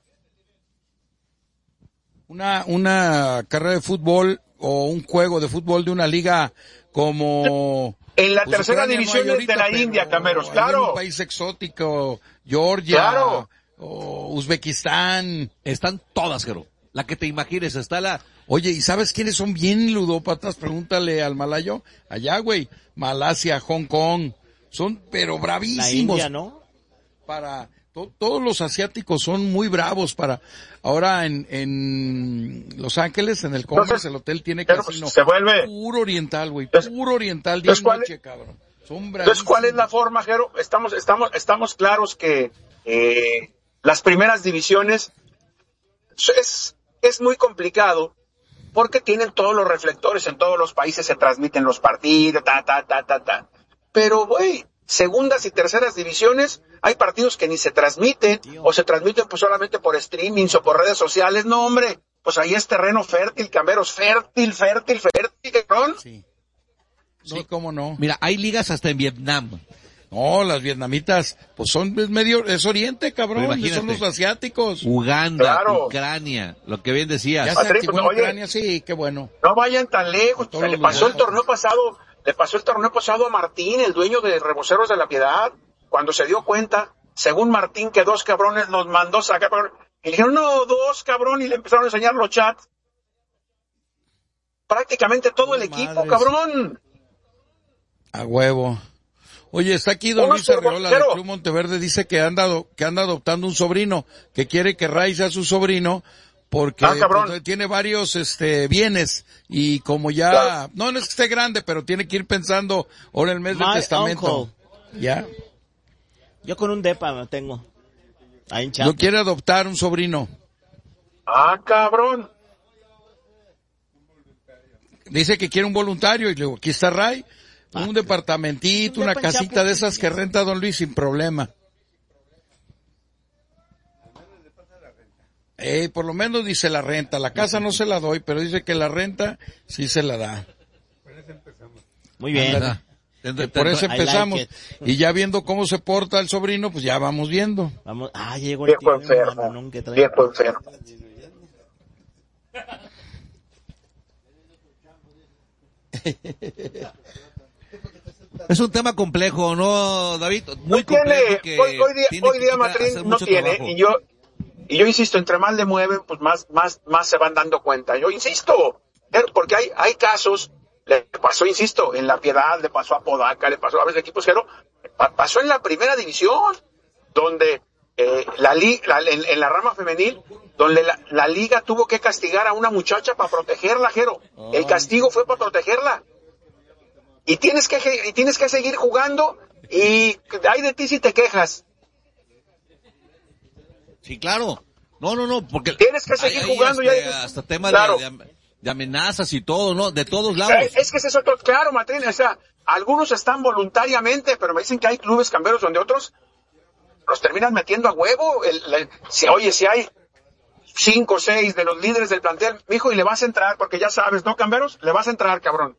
A: Una, una carrera de fútbol o un juego de fútbol de una liga como...
D: En la
A: pues,
D: tercera
A: Ucrania no
D: división
A: hay
D: de
A: ahorita,
D: la
A: pero
D: India, Cameros,
A: ahí
D: claro.
A: en un país exótico, Georgia,
D: Claro.
A: o Uzbekistán.
C: Están todas, Jero. La que te imagines, está la...
A: Oye, ¿y sabes quiénes son bien ludópatas? Pregúntale al malayo. Allá, güey. Malasia, Hong Kong. Son, pero
B: La
A: bravísimos.
B: India, ¿no?
A: Para, to- todos los asiáticos son muy bravos para, ahora en, en Los Ángeles, en el Commerce,
D: Entonces,
A: el hotel tiene
D: pero,
A: casino.
D: pues, se vuelve-
A: Puro oriental, güey.
D: Entonces-
A: Puro oriental, día y
D: entonces, ¿cuál
A: noche, cabrón. Son bravísimos.
D: Entonces, ¿cuál es la forma, Jero? Estamos, estamos, estamos claros que eh, las primeras divisiones es, es muy complicado porque tienen todos los reflectores, en todos los países se transmiten los partidos, ta, ta, ta, ta, ta. Pero, güey, segundas y terceras divisiones, hay partidos que ni se transmiten, o se transmiten pues solamente por streamings o por redes sociales. No, hombre, pues ahí es terreno fértil, Camberos, fértil, fértil, fértil, cabrón.
A: Sí. Sí, cómo no.
C: Mira, hay ligas hasta en Vietnam.
A: No, las vietnamitas, pues son, es medio, es oriente, cabrón.
C: Pero imagínate.
A: Son los asiáticos.
C: Uganda,
D: Claro.
C: Ucrania, lo que bien decías.
A: Ya se
D: Patrick,
A: activó en
D: oye.
A: Ucrania, sí, qué bueno.
D: No vayan tan lejos.
A: Todos
D: Se le
A: los
D: pasó el
A: lugares.
D: torneo pasado, le pasó el torneo pasado a Martín, el dueño de Reboceros de la Piedad, cuando se dio cuenta, según Martín, que dos cabrones nos mandó sacar. Y le dijeron, no, dos cabrón, y le empezaron a enseñar los chats. Prácticamente todo el
A: No,
D: equipo,
A: madres.
D: cabrón.
A: A huevo. Oye, está aquí don
D: Uno
A: Luis
D: solo,
A: Arreola del
D: cero.
A: Club Monteverde, dice que anda, ado- que anda adoptando un sobrino, que quiere que Ray sea su sobrino, porque
D: Ah, cabrón.
A: pues, tiene varios este bienes, y como ya,
D: Claro.
A: no, no es que esté grande, pero tiene que ir pensando ahora el mes del
B: My
A: testamento.
B: uncle.
A: Ya,
B: Yo con un depa me tengo. Ahí en
A: no
B: Chiapas.
A: quiere adoptar un sobrino.
D: Ah, cabrón.
A: Dice que quiere un voluntario, y luego, aquí está Ray, un departamentito,
B: Un
A: una
B: depa en
A: casita
B: Chiapas.
A: de esas que renta don Luis sin problema. Eh, por lo menos dice la renta, la casa no se la doy, pero dice que la renta sí se la da.
B: Muy bien.
A: Ándale.
C: Ten-
A: Que
C: ten-
A: por eso
B: I like
A: empezamos.
B: it.
A: Y ya viendo cómo se porta el sobrino, pues ya vamos viendo.
B: Vamos. Ah, ya llegó el
D: Viejo
B: tío.
D: enfermo.
B: manón que trae.
D: Viejo enfermo.
C: Es un tema complejo, ¿no, David? Muy
D: No tiene,
C: complejo que
D: hoy, hoy día,
C: tiene
D: hoy
C: que
D: día
C: quitar-
D: Matrín
C: hacer
D: no
C: mucho
D: tiene,
C: trabajo.
D: y yo, y yo insisto, entre más le mueven, pues más, más, más se van dando cuenta. Yo insisto, eh, porque hay, hay casos, le pasó, insisto, en La Piedad, le pasó a Podaca, le pasó a veces equipos que no, pa- pasó en la primera división, donde eh, la, li, la en, en la rama femenil, donde la, la liga tuvo que castigar a una muchacha para protegerla, Jero. El castigo fue para protegerla. Y tienes que, y tienes que seguir jugando, y hay de ti si te quejas.
C: Sí, claro. No, no, no, porque
D: Tienes que seguir
C: hay- hay
D: jugando,
C: hasta,
D: ya-
C: hasta tema
D: Claro.
C: de, de, de amenazas y todo, ¿no? De todos lados.
D: Es, es que es eso, claro, Matrín, o sea, algunos están voluntariamente, pero me dicen que hay clubes camberos donde otros los terminan metiendo a huevo. El, el, si, oye, si hay cinco o seis de los líderes del plantel, mijo, y le vas a entrar, porque ya sabes, ¿no, camberos? Le vas a entrar, cabrón.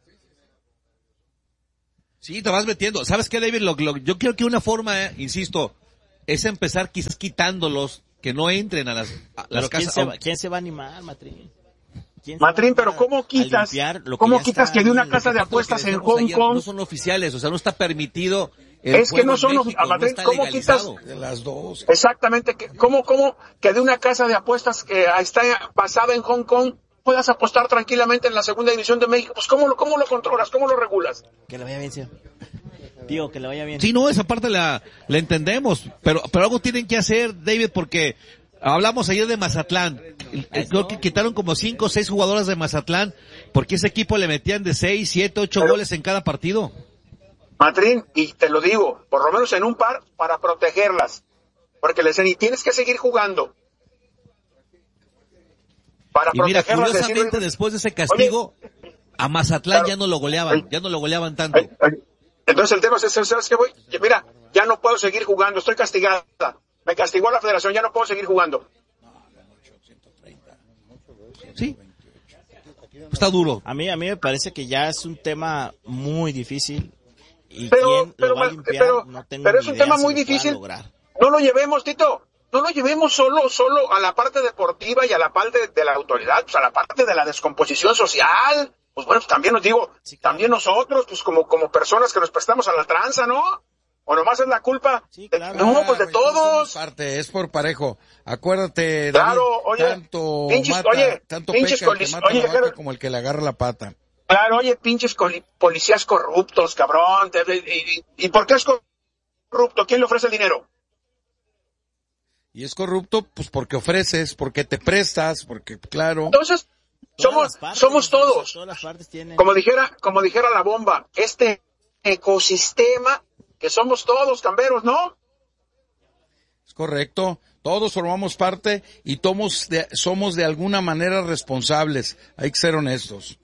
C: Sí, te vas metiendo. ¿Sabes qué, David? Lo, lo, yo creo que una forma, eh, insisto, es empezar quizás quitándolos, que no entren a las, a las
B: ¿quién
C: casas.
B: se, va, ¿Quién se va a animar, Matrín?
D: Matrín, pero ¿cómo quitas, cómo que quitas que de una casa de apuestas en Hong Kong?
C: No son oficiales, o sea, no está permitido.
D: El es que no son oficiales, Matrín, no ¿cómo quitas?
A: De las dos.
D: Exactamente, ¿cómo, cómo que de una casa de apuestas que está basada en Hong Kong puedas apostar tranquilamente en la segunda división de México? Pues ¿cómo lo, cómo lo controlas? ¿Cómo lo regulas?
B: Que le vaya bien, sí. Tío, que le vaya bien.
C: Sí, no, esa parte la, la entendemos, pero, pero algo tienen que hacer, David, porque hablamos ayer de Mazatlán. Creo que quitaron como cinco o seis jugadoras de Mazatlán porque ese equipo le metían de seis, siete, ocho pero, goles en cada partido.
D: Matrín, y te lo digo, por lo menos en un par, para protegerlas. Porque les y tienes que seguir jugando. Para
C: y mira,
D: protegerlas.
C: curiosamente,
D: decir,
C: después de ese castigo, oye, a Mazatlán claro, ya no lo goleaban, oye, ya no lo goleaban tanto. Oye, oye.
D: Entonces el tema es, ¿sabes qué voy? Mira, ya no puedo seguir jugando, estoy castigada. Me castigó la federación, ya no puedo seguir jugando.
C: Sí. Está duro.
B: A mí, a mí me parece que ya es un tema muy difícil. Y
D: pero,
B: quién
D: pero,
B: lo va a limpiar,
D: pero,
B: no tengo
D: pero
B: ni
D: es un
B: idea
D: tema
B: si
D: muy
B: lo
D: difícil.
B: Lograr.
D: No lo llevemos, Tito. No lo llevemos solo, solo a la parte deportiva y a la parte de la autoridad, pues a la parte de la descomposición social. Pues bueno, pues también nos digo, sí, claro. También nosotros, pues como, como personas que nos prestamos a la tranza, ¿no? O nomás es la culpa.
B: Sí, claro.
D: de, no, pues de
A: ah,
D: todos.
A: Parte, es por parejo. Acuérdate,
D: claro,
A: David,
D: oye,
A: tanto
D: pinches,
A: mata,
D: oye,
A: tanto
D: pinches
A: peca el que
D: colic-
A: mata
D: oye,
A: la vaca
D: pero,
A: como el que le agarra la pata.
D: Claro, oye, pinches coli- policías corruptos, cabrón. Te, y, y, ¿Y por qué es corrupto? ¿Quién le ofrece el dinero?
A: Y es corrupto, pues porque ofreces, porque te prestas, porque, claro.
D: Entonces, somos, partes, somos todos.
B: Todas las partes tienen...
D: Como dijera, como dijera la bomba, este ecosistema que somos todos, camberos, ¿no?
A: Es correcto. Todos formamos parte y tomos de, somos de alguna manera responsables. Hay que ser honestos.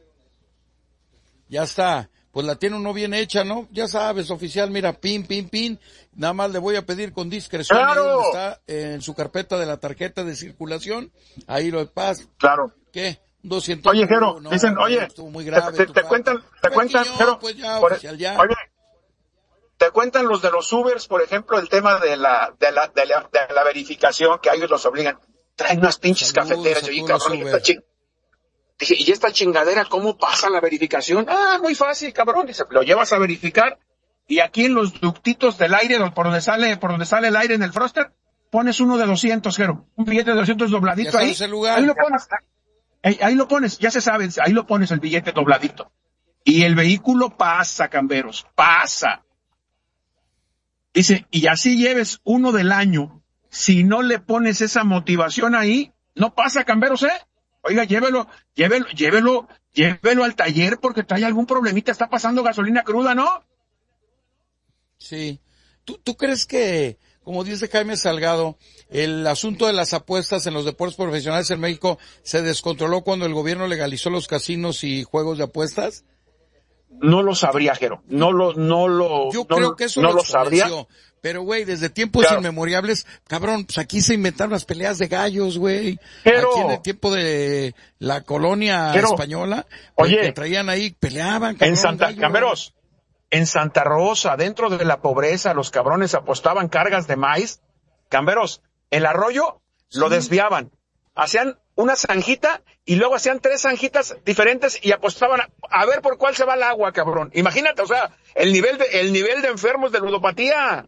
A: Ya está. Pues la tiene uno bien hecha, ¿no? Ya sabes, oficial, mira, pin, pin, pin. Nada más le voy a pedir con discreción.
D: ¡Claro!
A: Ahí donde está en su carpeta de la tarjeta de circulación. Ahí lo paso.
D: Claro.
A: ¿Qué? doscientos.
D: Oye, Jero,
A: no,
D: dicen, oye,
A: muy grave,
D: te, te, te cuentan, te cuentan, Jero,
A: pues ya,
D: por,
A: oficial, ya.
D: Oye, te cuentan los de los Ubers, por ejemplo, el tema de la, de la, de la, de la verificación que a ellos los obligan. Traen unas pinches
A: Saludos
D: cafeteras, y cabrón, y esta ching... Dije, ¿y esta chingadera cómo pasa la verificación? Ah, muy fácil, cabrón. Dice, lo llevas a verificar y aquí en los ductitos del aire, por donde sale, por donde sale el aire en el froster, pones uno de doscientos, Jero. Un billete de doscientos dobladito ahí. Ahí lo pones. Ahí, ahí lo pones, ya se sabe, ahí lo pones el billete dobladito. Y el vehículo pasa, camberos, pasa. Dice, y así lleves uno del año, si no le pones esa motivación ahí, no pasa, camberos, ¿eh? Oiga, llévelo, llévelo, llévelo, llévelo al taller porque trae algún problemita, está pasando gasolina cruda, ¿no?
A: Sí. ¿Tú, tú crees que, como dice Jaime Salgado, el asunto de las apuestas en los deportes profesionales en México se descontroló cuando el gobierno legalizó los casinos y juegos de apuestas?
D: No lo sabría, Jero. No lo, no lo,
A: Yo
D: no,
A: creo que eso
D: no
A: lo,
D: lo sabría.
A: Pero, güey, desde tiempos claro. inmemoriales, cabrón, pues aquí se inventaron las peleas de gallos, güey.
D: Pero,
A: aquí en el tiempo de la colonia
D: pero,
A: española,
D: oye,
A: que traían ahí, peleaban, cabrón,
D: en Santa,
A: gallo,
D: Camberos, en Santa Rosa, dentro de la pobreza, los cabrones apostaban cargas de maíz. Camberos, el arroyo sí. Lo desviaban. Hacían una zanjita y luego hacían tres zanjitas diferentes y apostaban a, a ver por cuál se va el agua, cabrón. Imagínate, o sea, el nivel de, el nivel de enfermos de ludopatía.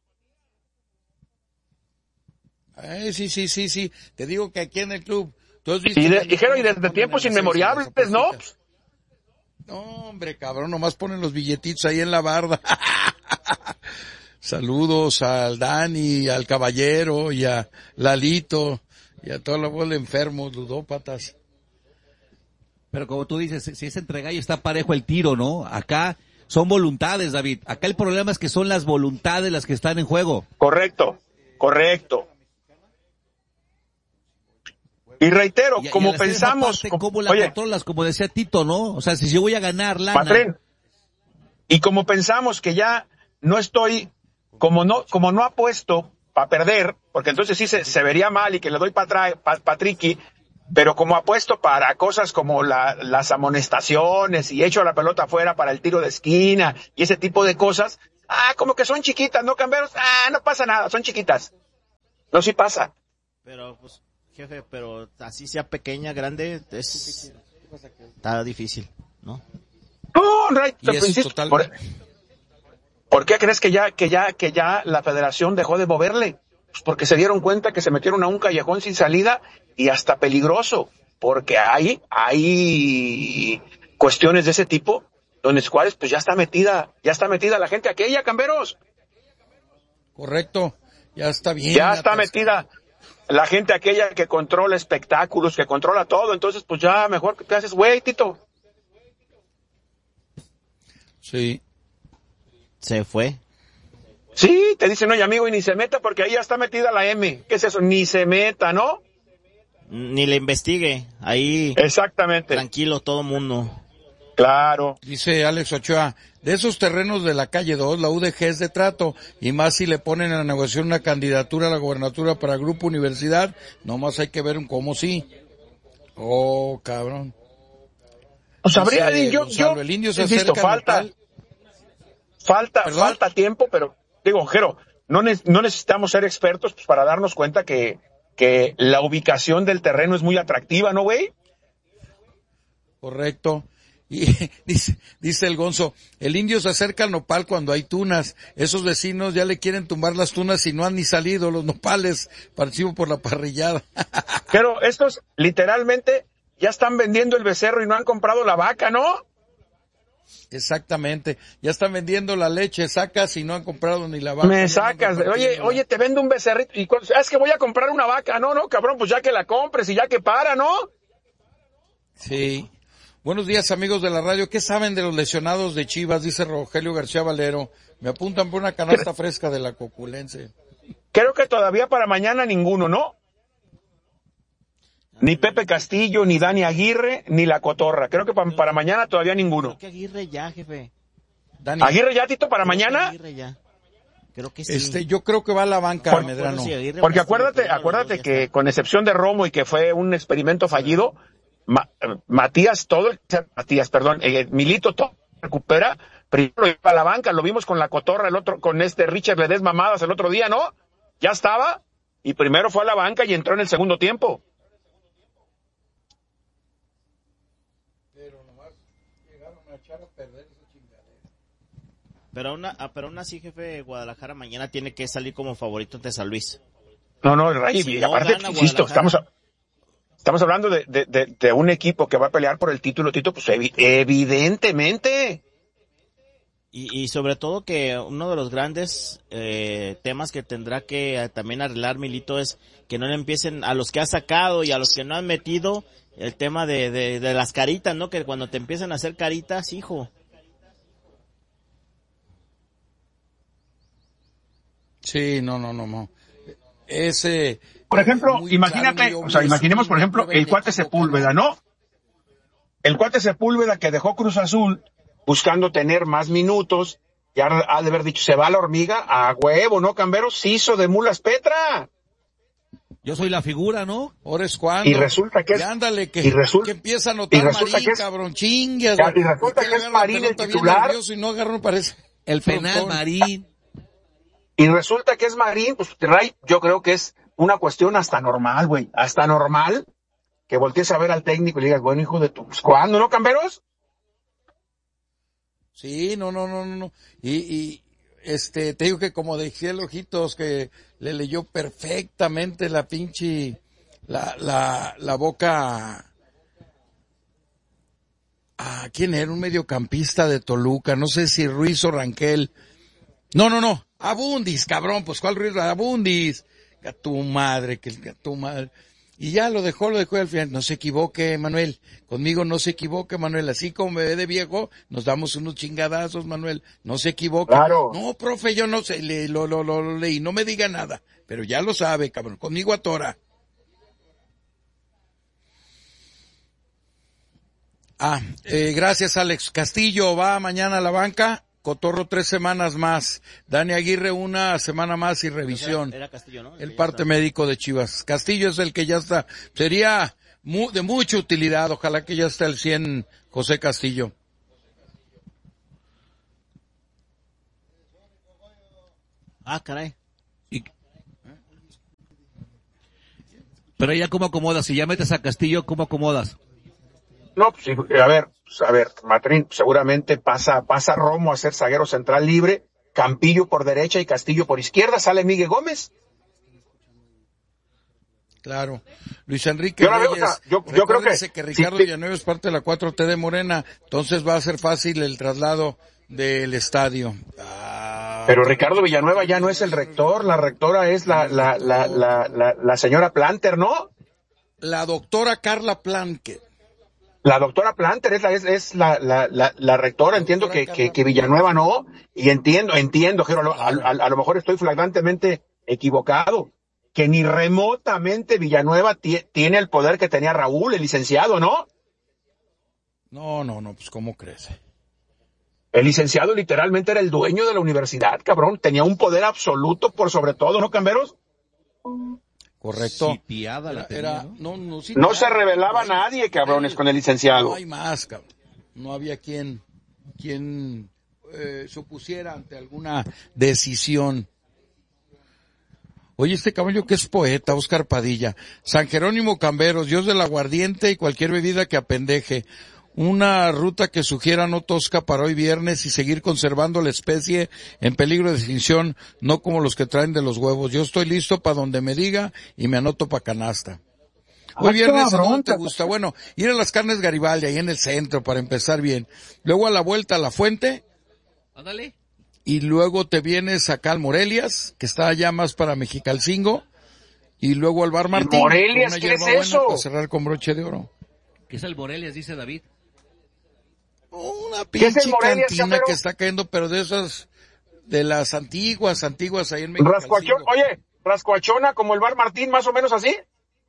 A: Eh, sí, sí, sí, sí. Te digo que aquí en el club. ¿Tú has visto
D: y, de, dijeron, y desde tiempos inmemoriales, ¿no?
A: No, hombre, cabrón, nomás ponen los billetitos ahí en la barda. Saludos al Dani, al Caballero y a Lalito y a toda la bola de enfermos, ludópatas.
C: Pero como tú dices, si es entre gallo está parejo el tiro, ¿no? Acá son voluntades, David. Acá el problema es que son las voluntades las que están en juego.
D: Correcto, correcto. Y reitero,
C: Y,
D: como
C: y a la
D: pensamos,
C: parte,
D: como,
C: ¿cómo la
D: oye,
C: controlas? Como decía Tito, ¿no? O sea, si yo voy a ganar lana.
D: Patrín, y como pensamos que ya no estoy, como no, como no apuesto para perder, porque entonces sí se, se vería mal y que le doy para pa, Patricky, pero como apuesto para cosas como la, las amonestaciones y echo la pelota afuera para el tiro de esquina y ese tipo de cosas, ah, como que son chiquitas, ¿no, Camberos? Ah, no pasa nada, son chiquitas. No, sí pasa.
B: Pero, pues, jefe, pero así sea pequeña, grande, es, está difícil, ¿no?
D: No, right,
A: Y es
D: insisto,
A: total...
D: por, ¿por qué crees que ya, que ya, que ya la federación dejó de moverle? Pues porque se dieron cuenta que se metieron a un callejón sin salida y hasta peligroso, porque hay, hay cuestiones de ese tipo, donde las cuales pues ya está metida, ya está metida la gente aquella, Camberos.
A: Correcto, ya está bien.
D: Ya está
A: atascado.
D: metida la gente aquella que controla espectáculos, que controla todo, entonces pues ya mejor que te haces güey, Tito.
A: Sí.
B: Se fue.
D: Sí, te dicen, oye amigo, y ni se meta porque ahí ya está metida la M. ¿Qué es eso? Ni se meta, ¿no?
B: Ni le investigue. Ahí,
D: Exactamente.
B: tranquilo todo mundo.
D: Claro.
A: Dice Alex Ochoa, de esos terrenos de la calle dos, la U D G es de trato, y más si le ponen en la negociación una candidatura a la gobernatura para Grupo Universidad, nomás hay que ver un cómo sí. Oh, cabrón.
D: Pues habría,
A: Dice
D: yo,
A: Gonzalo,
D: yo,
A: el indio se
D: insisto,
A: acerca
D: falta,
A: Nopal.
D: falta,
A: ¿Perdón?
D: falta tiempo, pero, digo, Jero, no, ne- no necesitamos ser expertos pues, para darnos cuenta que, que la ubicación del terreno es muy atractiva, ¿no, güey?
A: Correcto. Y dice, dice el Gonzo, el indio se acerca al nopal cuando hay tunas. Esos vecinos ya le quieren tumbar las tunas y no han ni salido los nopales. Participo por la parrillada.
D: Pero estos, literalmente, ya están vendiendo el becerro y no han comprado la vaca, ¿no?
A: Exactamente. Ya están vendiendo la leche, sacas y no han comprado ni la vaca.
D: Me
A: ya
D: sacas,
A: andan
D: oye,
A: repartiéndola.
D: oye, te vendo un becerrito y cu- es que voy a comprar una vaca, no, no, cabrón, pues ya que la compres y ya que para, ¿no?
A: Sí. Buenos días, amigos de la radio. ¿Qué saben de los lesionados de Chivas? Dice Rogelio García Valero. Me apuntan por una canasta fresca de la Coculense.
D: Creo que todavía para mañana ninguno, ¿no? Ni Pepe Castillo, ni Dani Aguirre, ni La Cotorra. Creo que pa- para mañana todavía ninguno.
B: Creo que Aguirre ya, jefe.
A: Dani,
D: Aguirre ya, Tito, para
B: Creo que
D: mañana.
B: Aguirre ya. Creo que sí.
A: este, yo creo que va a la banca,
D: Por-
A: Medrano.
B: Bueno, sí, Aguirre
D: Porque
B: o Castillo,
D: acuérdate,
B: pero uno de los
D: acuérdate
B: dos ya
D: que
B: está.
D: con excepción de Romo y que fue un experimento fallido, Ma- eh, Matías, todo el, Matías, perdón, eh, Milito todo recupera, primero lo lleva a la banca, lo vimos con La Cotorra, el otro, con este Richard Ledesma Mamadas el otro día, ¿no? Ya estaba, y primero fue a la banca y entró en el segundo tiempo.
B: Pero aún, ah, pero aún así, jefe, Guadalajara mañana tiene que salir como favorito ante San Luis.
D: No, no, Ray,
B: Si
D: y
B: no
D: aparte,
B: gana
D: insisto,
B: Guadalajara.
D: estamos, a- estamos hablando de, de, de, de un equipo que va a pelear por el título, Tito, pues evi- evidentemente.
B: Y, y sobre todo que uno de los grandes eh, temas que tendrá que eh, también arreglar Milito es que no le empiecen a los que ha sacado y a los que no han metido el tema de, de, de las caritas, ¿no? Que cuando te empiezan a hacer caritas, hijo.
A: Sí, no, no, no, no. Ese.
D: Por ejemplo,
A: muy
D: imagínate,
A: claro, muy
D: o sea,
A: obvio,
D: imaginemos,
A: es
D: por
A: una
D: ejemplo,
A: prueba
D: el cuate
A: inequívoca,
D: Sepúlveda, ¿no? El cuate Sepúlveda que dejó Cruz Azul buscando tener más minutos, ya ha de haber dicho, se va la hormiga a huevo, ¿no, Camberos? Se hizo de mulas Petra.
C: Yo soy la figura, ¿no?
A: Ahora es cuando.
D: Y resulta que es-
A: Y ándale, que,
D: y resulta-
A: que empieza a
D: y
A: notar
D: resulta
A: Marín,
D: que es-
A: cabrón, chingas.
D: y
A: güey.
D: resulta
A: ¿Por qué
D: que es
A: agarra la
D: Marín el
A: pelota bien
D: titular?
A: nervioso y no agarra, no parece.
C: El penal,
A: frontón.
C: Marín.
D: Y resulta que es Marín, pues, Ray, yo creo que es una cuestión hasta normal, güey, hasta normal, que voltees a ver al técnico y le digas, bueno, hijo de tu, pues, ¿cuándo, no, Camberos?
A: Sí, no, no, no, no, no. Y, y, este, te digo que como decía el Ojitos, que le leyó perfectamente la pinche, la, la, la boca a, ¿quién era? Un mediocampista de Toluca, no sé si Ruiz o Ranquel. No, no, no, Abundis, cabrón, pues ¿cuál Ruiz? Abundis. A tu madre, que a tu madre. Y ya lo dejó, lo dejó y al final. No se equivoque, Manuel. Conmigo no se equivoque, Manuel. Así como me ve de viejo, nos damos unos chingadazos, Manuel. No se equivoque.
D: Claro.
A: No, profe, yo no sé, le, lo, lo, lo, lo leí. No me diga nada. Pero ya lo sabe, cabrón. Conmigo a Tora. Ah, eh, gracias Alex. Castillo va mañana a la banca, Cotorro tres semanas más, Dani Aguirre una semana más y revisión.
B: Era, era Castillo, ¿no?
A: El,
B: el
A: parte médico de Chivas. Castillo es el que ya está, sería mu- de mucha utilidad, ojalá que ya esté al cien José Castillo.
B: Ah, caray.
C: Y... Pero ya cómo acomodas, si ya metes a Castillo, ¿cómo acomodas?
D: No, pues, a ver, a ver, Matrín, seguramente pasa, pasa Romo a ser zaguero central libre, Campillo por derecha y Castillo por izquierda, sale Miguel Gómez.
A: Claro. Luis Enrique
D: Yo, la veo,
A: Reyes,
D: o sea, yo, yo creo que,
A: que Ricardo
D: sí,
A: Villanueva es parte de la cuatro T de Morena, entonces va a ser fácil el traslado del estadio. Ah,
D: pero Ricardo Villanueva ya no es el rector, la rectora es la, la, la, la, la, la señora Planter, ¿no?
A: La doctora Carla Planque.
D: La doctora Planter es la, es, es la, la, la, la rectora, entiendo que, que, que Villanueva no, y entiendo, entiendo, Jero, a, a, a lo mejor estoy flagrantemente equivocado, que ni remotamente Villanueva t- tiene el poder que tenía Raúl, el licenciado, ¿no?
A: No, no, no, pues ¿cómo crees?
D: El licenciado literalmente era el dueño de la universidad, cabrón, tenía un poder absoluto por sobre todo, ¿no, Camberos?
A: Correcto.
C: Sitiada la
A: Era,
C: tenía,
A: era,
C: ¿no?
A: no, no,
D: No
A: sitiada.
D: se revelaba
A: No hay-
D: nadie, cabrones, con el licenciado.
A: No hay más, cabrón. No había quien, quien eh, se opusiera ante alguna decisión. Oye, este caballo que es poeta, Oscar Padilla. San Jerónimo Camberos, Dios del aguardiente y cualquier bebida que apendeje. Una ruta que sugiera no tosca para hoy viernes y seguir conservando la especie en peligro de extinción, no como los que traen de los huevos. Yo estoy listo para donde me diga y me anoto para canasta. Hoy
D: Ah,
A: viernes, ¿a
D: cabrón,
A: dónde te gusta? Bueno, ir a las carnes Garibaldi, ahí en el centro, para empezar bien. Luego a la vuelta a La Fuente,
C: Ándale.
A: y luego te vienes acá al Morelias, que está allá más para Mexicalcingo, y luego al Bar Martín.
D: Morelias,
A: con una
D: ¿qué es
A: hierba buena
D: eso?
A: para cerrar con broche de oro.
C: ¿Qué es el Morelias, dice David?
A: Una
D: ¿Qué es el
A: pinche
D: Morelias,
A: cantina
D: Chapero?
A: que está cayendo, pero de esas, de las antiguas, antiguas ahí en
D: Rascuachón,
A: Mexicalcingo.
D: oye, rascuachona como el Bar Martín, más o menos así,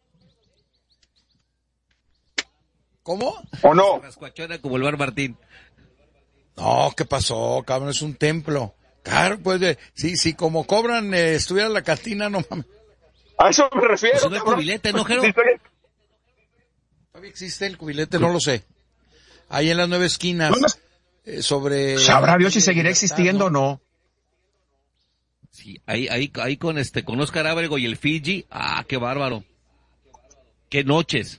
A: ¿Cómo?
D: ¿o no?
C: Rascuachona como el Bar Martín.
A: No, ¿qué pasó, cabrón? Es un templo. Claro, pues, de, sí, sí, como cobran, eh, estuviera la cantina, no mames.
D: A eso me refiero.
C: Pues no hay
D: cabrón.
C: cubilete, ¿no, Jero?
D: Sí, estoy-
A: ¿Todavía existe el cubilete? No lo sé. Ahí en las nueve esquinas,
D: ¿Dónde?
A: eh, sobre...
D: Sabrá Dios si seguirá
A: Libertad,
D: existiendo o no.
C: Sí, ahí, ahí, ahí con este, con Oscar Ábrego y el Fiji. Ah, qué bárbaro. Qué noches.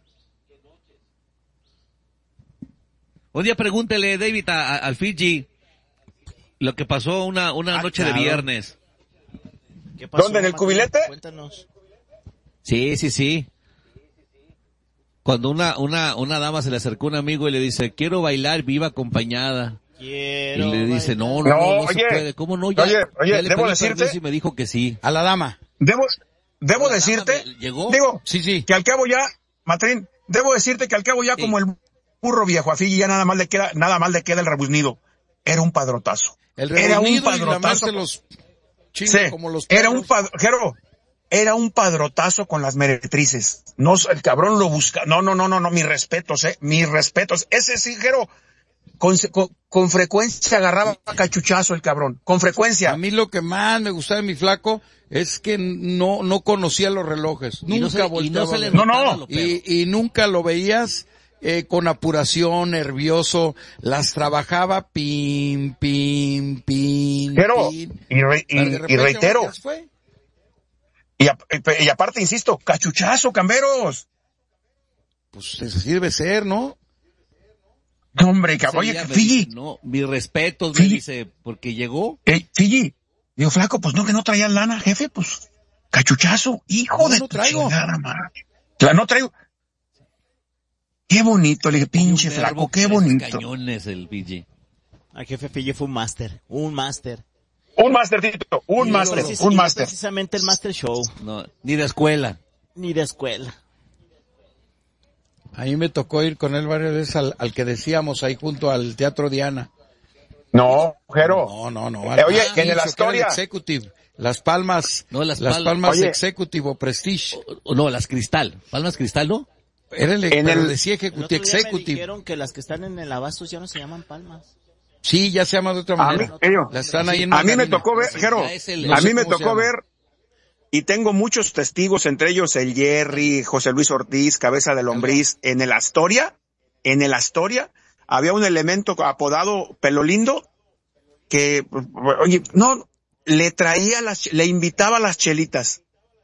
C: Un día pregúntele, David, a- a- al Fiji lo que pasó una, una
B: Ah,
C: noche
B: claro.
C: de viernes.
B: ¿Qué pasó,
D: ¿Dónde, en el
B: Mateo?
D: cubilete?
B: Cuéntanos.
C: Sí, sí, sí. Cuando una, una, una dama se le acercó a un amigo y le dice, quiero bailar, viva acompañada.
B: Quiero
C: Y le dice, no, no,
D: No,
C: no, no
D: oye,
C: se puede. ¿Cómo no? Ya,
D: oye, oye,
C: ya le
D: debo
C: pedí
D: decirte-
C: permiso y me dijo que sí.
A: A la dama.
D: Debo, debo
C: La
D: decirte,
C: dama me- llegó.
D: digo,
A: Sí, sí.
D: que al cabo ya, Matrín, debo decirte que al cabo ya
C: Sí.
D: como el burro viejo a Fiji ya nada más le queda, nada más le queda el rebuznido. Era un padrotazo.
A: El
D: Era un
A: reunido y
D: padrotazo.
A: lamerse los chingos
D: Sí,
A: como los
D: era un
A: perros.
D: padro, Jero, era un padrotazo con las meretrices. No, el cabrón lo busca. No, no, no, no, no, mis respetos, eh, mis respetos. Ese sí, Jero, con, con, con frecuencia agarraba cachuchazo el cabrón, con frecuencia.
A: A mí lo que más me gustaba de mi flaco es que no, no conocía los relojes.
C: Y no
A: Nunca
C: se, y no
A: volteaba
C: se
A: a
C: le
A: ver.
D: No,
C: notaba
D: no.
C: lo pedo.
A: Y, y nunca lo veías eh, con apuración, nervioso. Las trabajaba pim, pim, pim,
D: Jero,
A: pim.
D: y, re- y-
A: Pero de
D: y
A: repente,
D: reitero,
A: ¿qué fue?
D: y, a- y aparte, insisto, cachuchazo, camberos.
A: Pues así debe ser, ¿no?
D: No, hombre,
C: Ese
D: cabrón, oye,
C: día me
D: Fiji,
C: dice, no, mis respetos, me
D: Fiji.
C: dice, porque llegó.
D: eh, Fiji, digo, flaco, pues no, que no traían lana, jefe, pues, cachuchazo, hijo
A: No,
D: de
A: no
D: tu
A: traigo.
D: chingada madre. La no traigo. Qué bonito, le dije, pinche
C: Un verbo
D: flaco,
C: que
D: qué
C: es
D: bonito.
C: cañones el Fiji.
B: El jefe Fille fue un máster, un máster.
D: Un máster, Tito, un
B: Y
D: máster,
B: precis-
D: un
B: y no
D: máster.
B: precisamente el Master Show,
C: No, ni de escuela.
B: ni de escuela.
A: A mí me tocó ir con él varias veces al, al que decíamos ahí junto al Teatro Diana.
D: No, Jero.
A: No, no, no.
D: Eh, oye,
A: al-
D: que en
A: al
D: la
A: inicio, que era el
D: Astoria-
A: Executive. Las Palmas.
C: No, las
A: las
C: Pal-
A: Palmas
D: Oye.
A: Executive o Prestige.
C: O no, las Cristal. Palmas Cristal, ¿no?
A: Era el,
D: En
A: pero
D: el-
A: decía
B: El otro
A: ejecutivo,
B: día me
A: executive.
B: dijeron que las que están en el Abastos ya no se llaman palmas.
A: Sí, ya se llama de otra
D: A mí,
A: manera.
D: ello,
A: La están ahí en
D: a mí me
A: Margarina.
D: tocó ver, Jero,
C: Ya es el-
A: No
D: a
A: sé
D: mí me
A: cómo se
D: tocó
A: llama.
D: ver, y tengo muchos testigos, entre ellos el Jerry, José Luis Ortiz, Cabeza de Lombriz, en el Astoria, en el Astoria, había un elemento apodado Pelo Lindo, que, oye, no, le traía las, le invitaba las chelitas.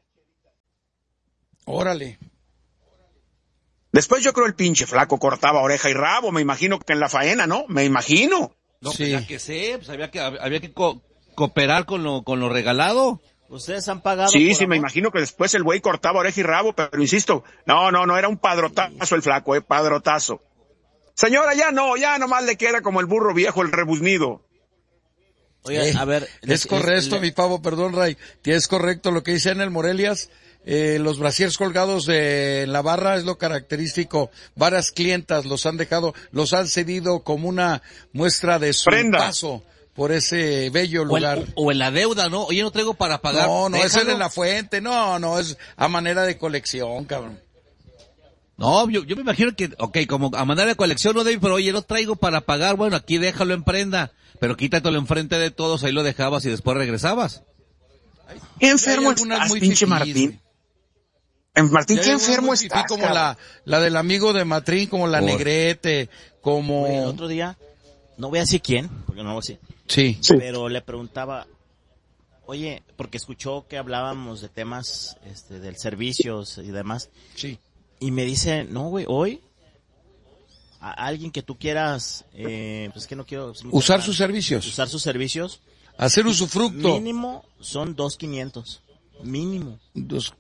A: Órale.
D: Después yo creo el pinche flaco cortaba oreja y rabo, me imagino que en la faena, ¿no? Me imagino.
C: No,
A: Sí.
C: pues ya que sé, pues había que, había que co- cooperar con lo, con lo regalado.
B: ¿Ustedes han pagado
D: Sí,
B: por
D: sí, me
B: amor?
D: imagino que después el güey cortaba oreja y rabo, pero insisto, no, no, no, era un padrotazo el flaco, eh, padrotazo. Señora, ya no, ya nomás le queda como el burro viejo, el rebuznido.
B: Oye,
A: Eh,
B: a ver.
A: es
B: les-
A: correcto,
B: les-
A: mi pavo, perdón, Ray. Que es correcto lo que dice en el Morelias. Eh, los brasieres colgados de la barra es lo característico. Varias clientas los han dejado, los han cedido como una muestra de su
D: Prenda.
A: paso por ese bello
C: O,
A: lugar.
C: el- o en la deuda, ¿no? Oye, no traigo para pagar.
A: No, no, ese es
C: Déjalo.
A: de la fuente. No, no, es a manera de colección, cabrón.
C: No, yo, yo me imagino que, ok, como a manera de colección, no, David, pero oye, no traigo para pagar, bueno, aquí déjalo en prenda, pero quítatelo enfrente de todos, ahí lo dejabas y después regresabas.
D: ¿Qué enfermo
A: Hay algunas
D: estás,
A: muy
D: pinche
A: fifís,
D: Martín?
A: güey.
D: En Martín,
A: Y hay
D: ¿qué
A: algunas
D: enfermo
A: muy fifí,
D: estás,
A: como
D: cabrón?
A: la, la del amigo de Matrín, como la
C: Por-
A: Negrete, como...
B: Oye, el otro día, no voy a decir quién, porque no voy a decir,
A: Sí.
D: Sí.
B: pero le preguntaba, oye, porque escuchó que hablábamos de temas, este, del servicios y demás,
A: Sí.
B: y me dice, no, güey, hoy, a alguien que tú quieras, eh, pues que no quiero... es muy
A: Usar
B: temprano,
A: sus servicios.
B: usar sus servicios,
A: Hacer usufructo.
B: mínimo son dos quinientos, mínimo.
A: Dos-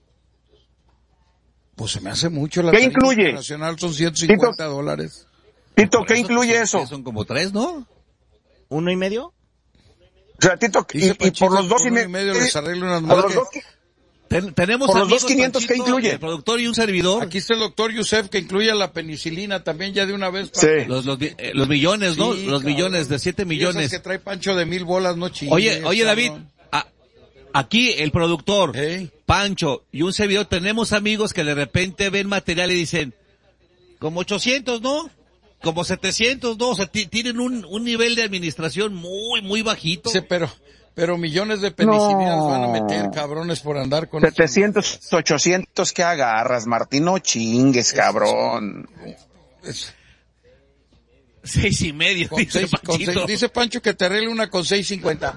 A: Pues se me hace mucho la
D: ¿Qué
A: tarifa
D: incluye?
A: internacional, son ciento cincuenta dólares.
D: Tito,
C: Por
D: ¿qué
C: eso
D: incluye
C: son-
D: eso?
C: Son como tres, ¿no?
B: ¿Uno y medio?
D: O sea, Tito, y,
A: Dice
D: y
A: Panchito,
D: por los dos
A: por
D: y,
A: uno
D: me-
A: y medio les arreglo unas
D: por los
A: madres.
D: dos,
C: Ten- tenemos
D: Por los
C: amigos,
D: dos quinientos, ¿qué
C: Panchito,
D: incluye?
C: El productor y un servidor.
A: Aquí está el doctor Yusef que incluye la penicilina también ya de una vez.
D: Sí.
A: Pancho.
C: Los, los, mi- eh, los millones, ¿no?
A: Sí,
C: los
A: cabrón.
C: millones, de siete
A: Y
C: millones.
A: esas que trae Pancho de mil bolas, no chingues.
C: Oye, oye, David,
A: cabrón.
C: a- aquí el productor,
A: Ey.
C: Pancho y un servidor, tenemos amigos que de repente ven material y dicen, como ochocientos, ¿no? Como setecientos, ¿no? O sea, ti- tienen un, un nivel de administración muy, muy bajito.
A: Sí, pero, pero millones de penicilinas
D: No.
A: van a meter, cabrones, por andar con...
D: setecientos, ochocientos que agarras, Martín, no chingues, cabrón.
A: Es-
C: Seis y medio,
A: con
C: dice
A: seis- con
C: Panchito.
A: seis- dice Pancho que te arregle una con seis cincuenta.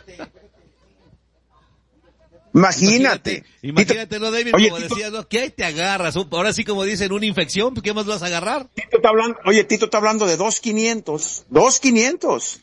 D: Imagínate.
C: Imagínate, ¿no, David?
D: Oye,
C: como
D: Tito-
C: decías, ¿no? ¿Qué hay te agarras? Ahora sí, como dicen, una infección, ¿qué más vas a agarrar?
D: Tito está hablando, oye, Tito está hablando de dos quinientos. dos quinientos.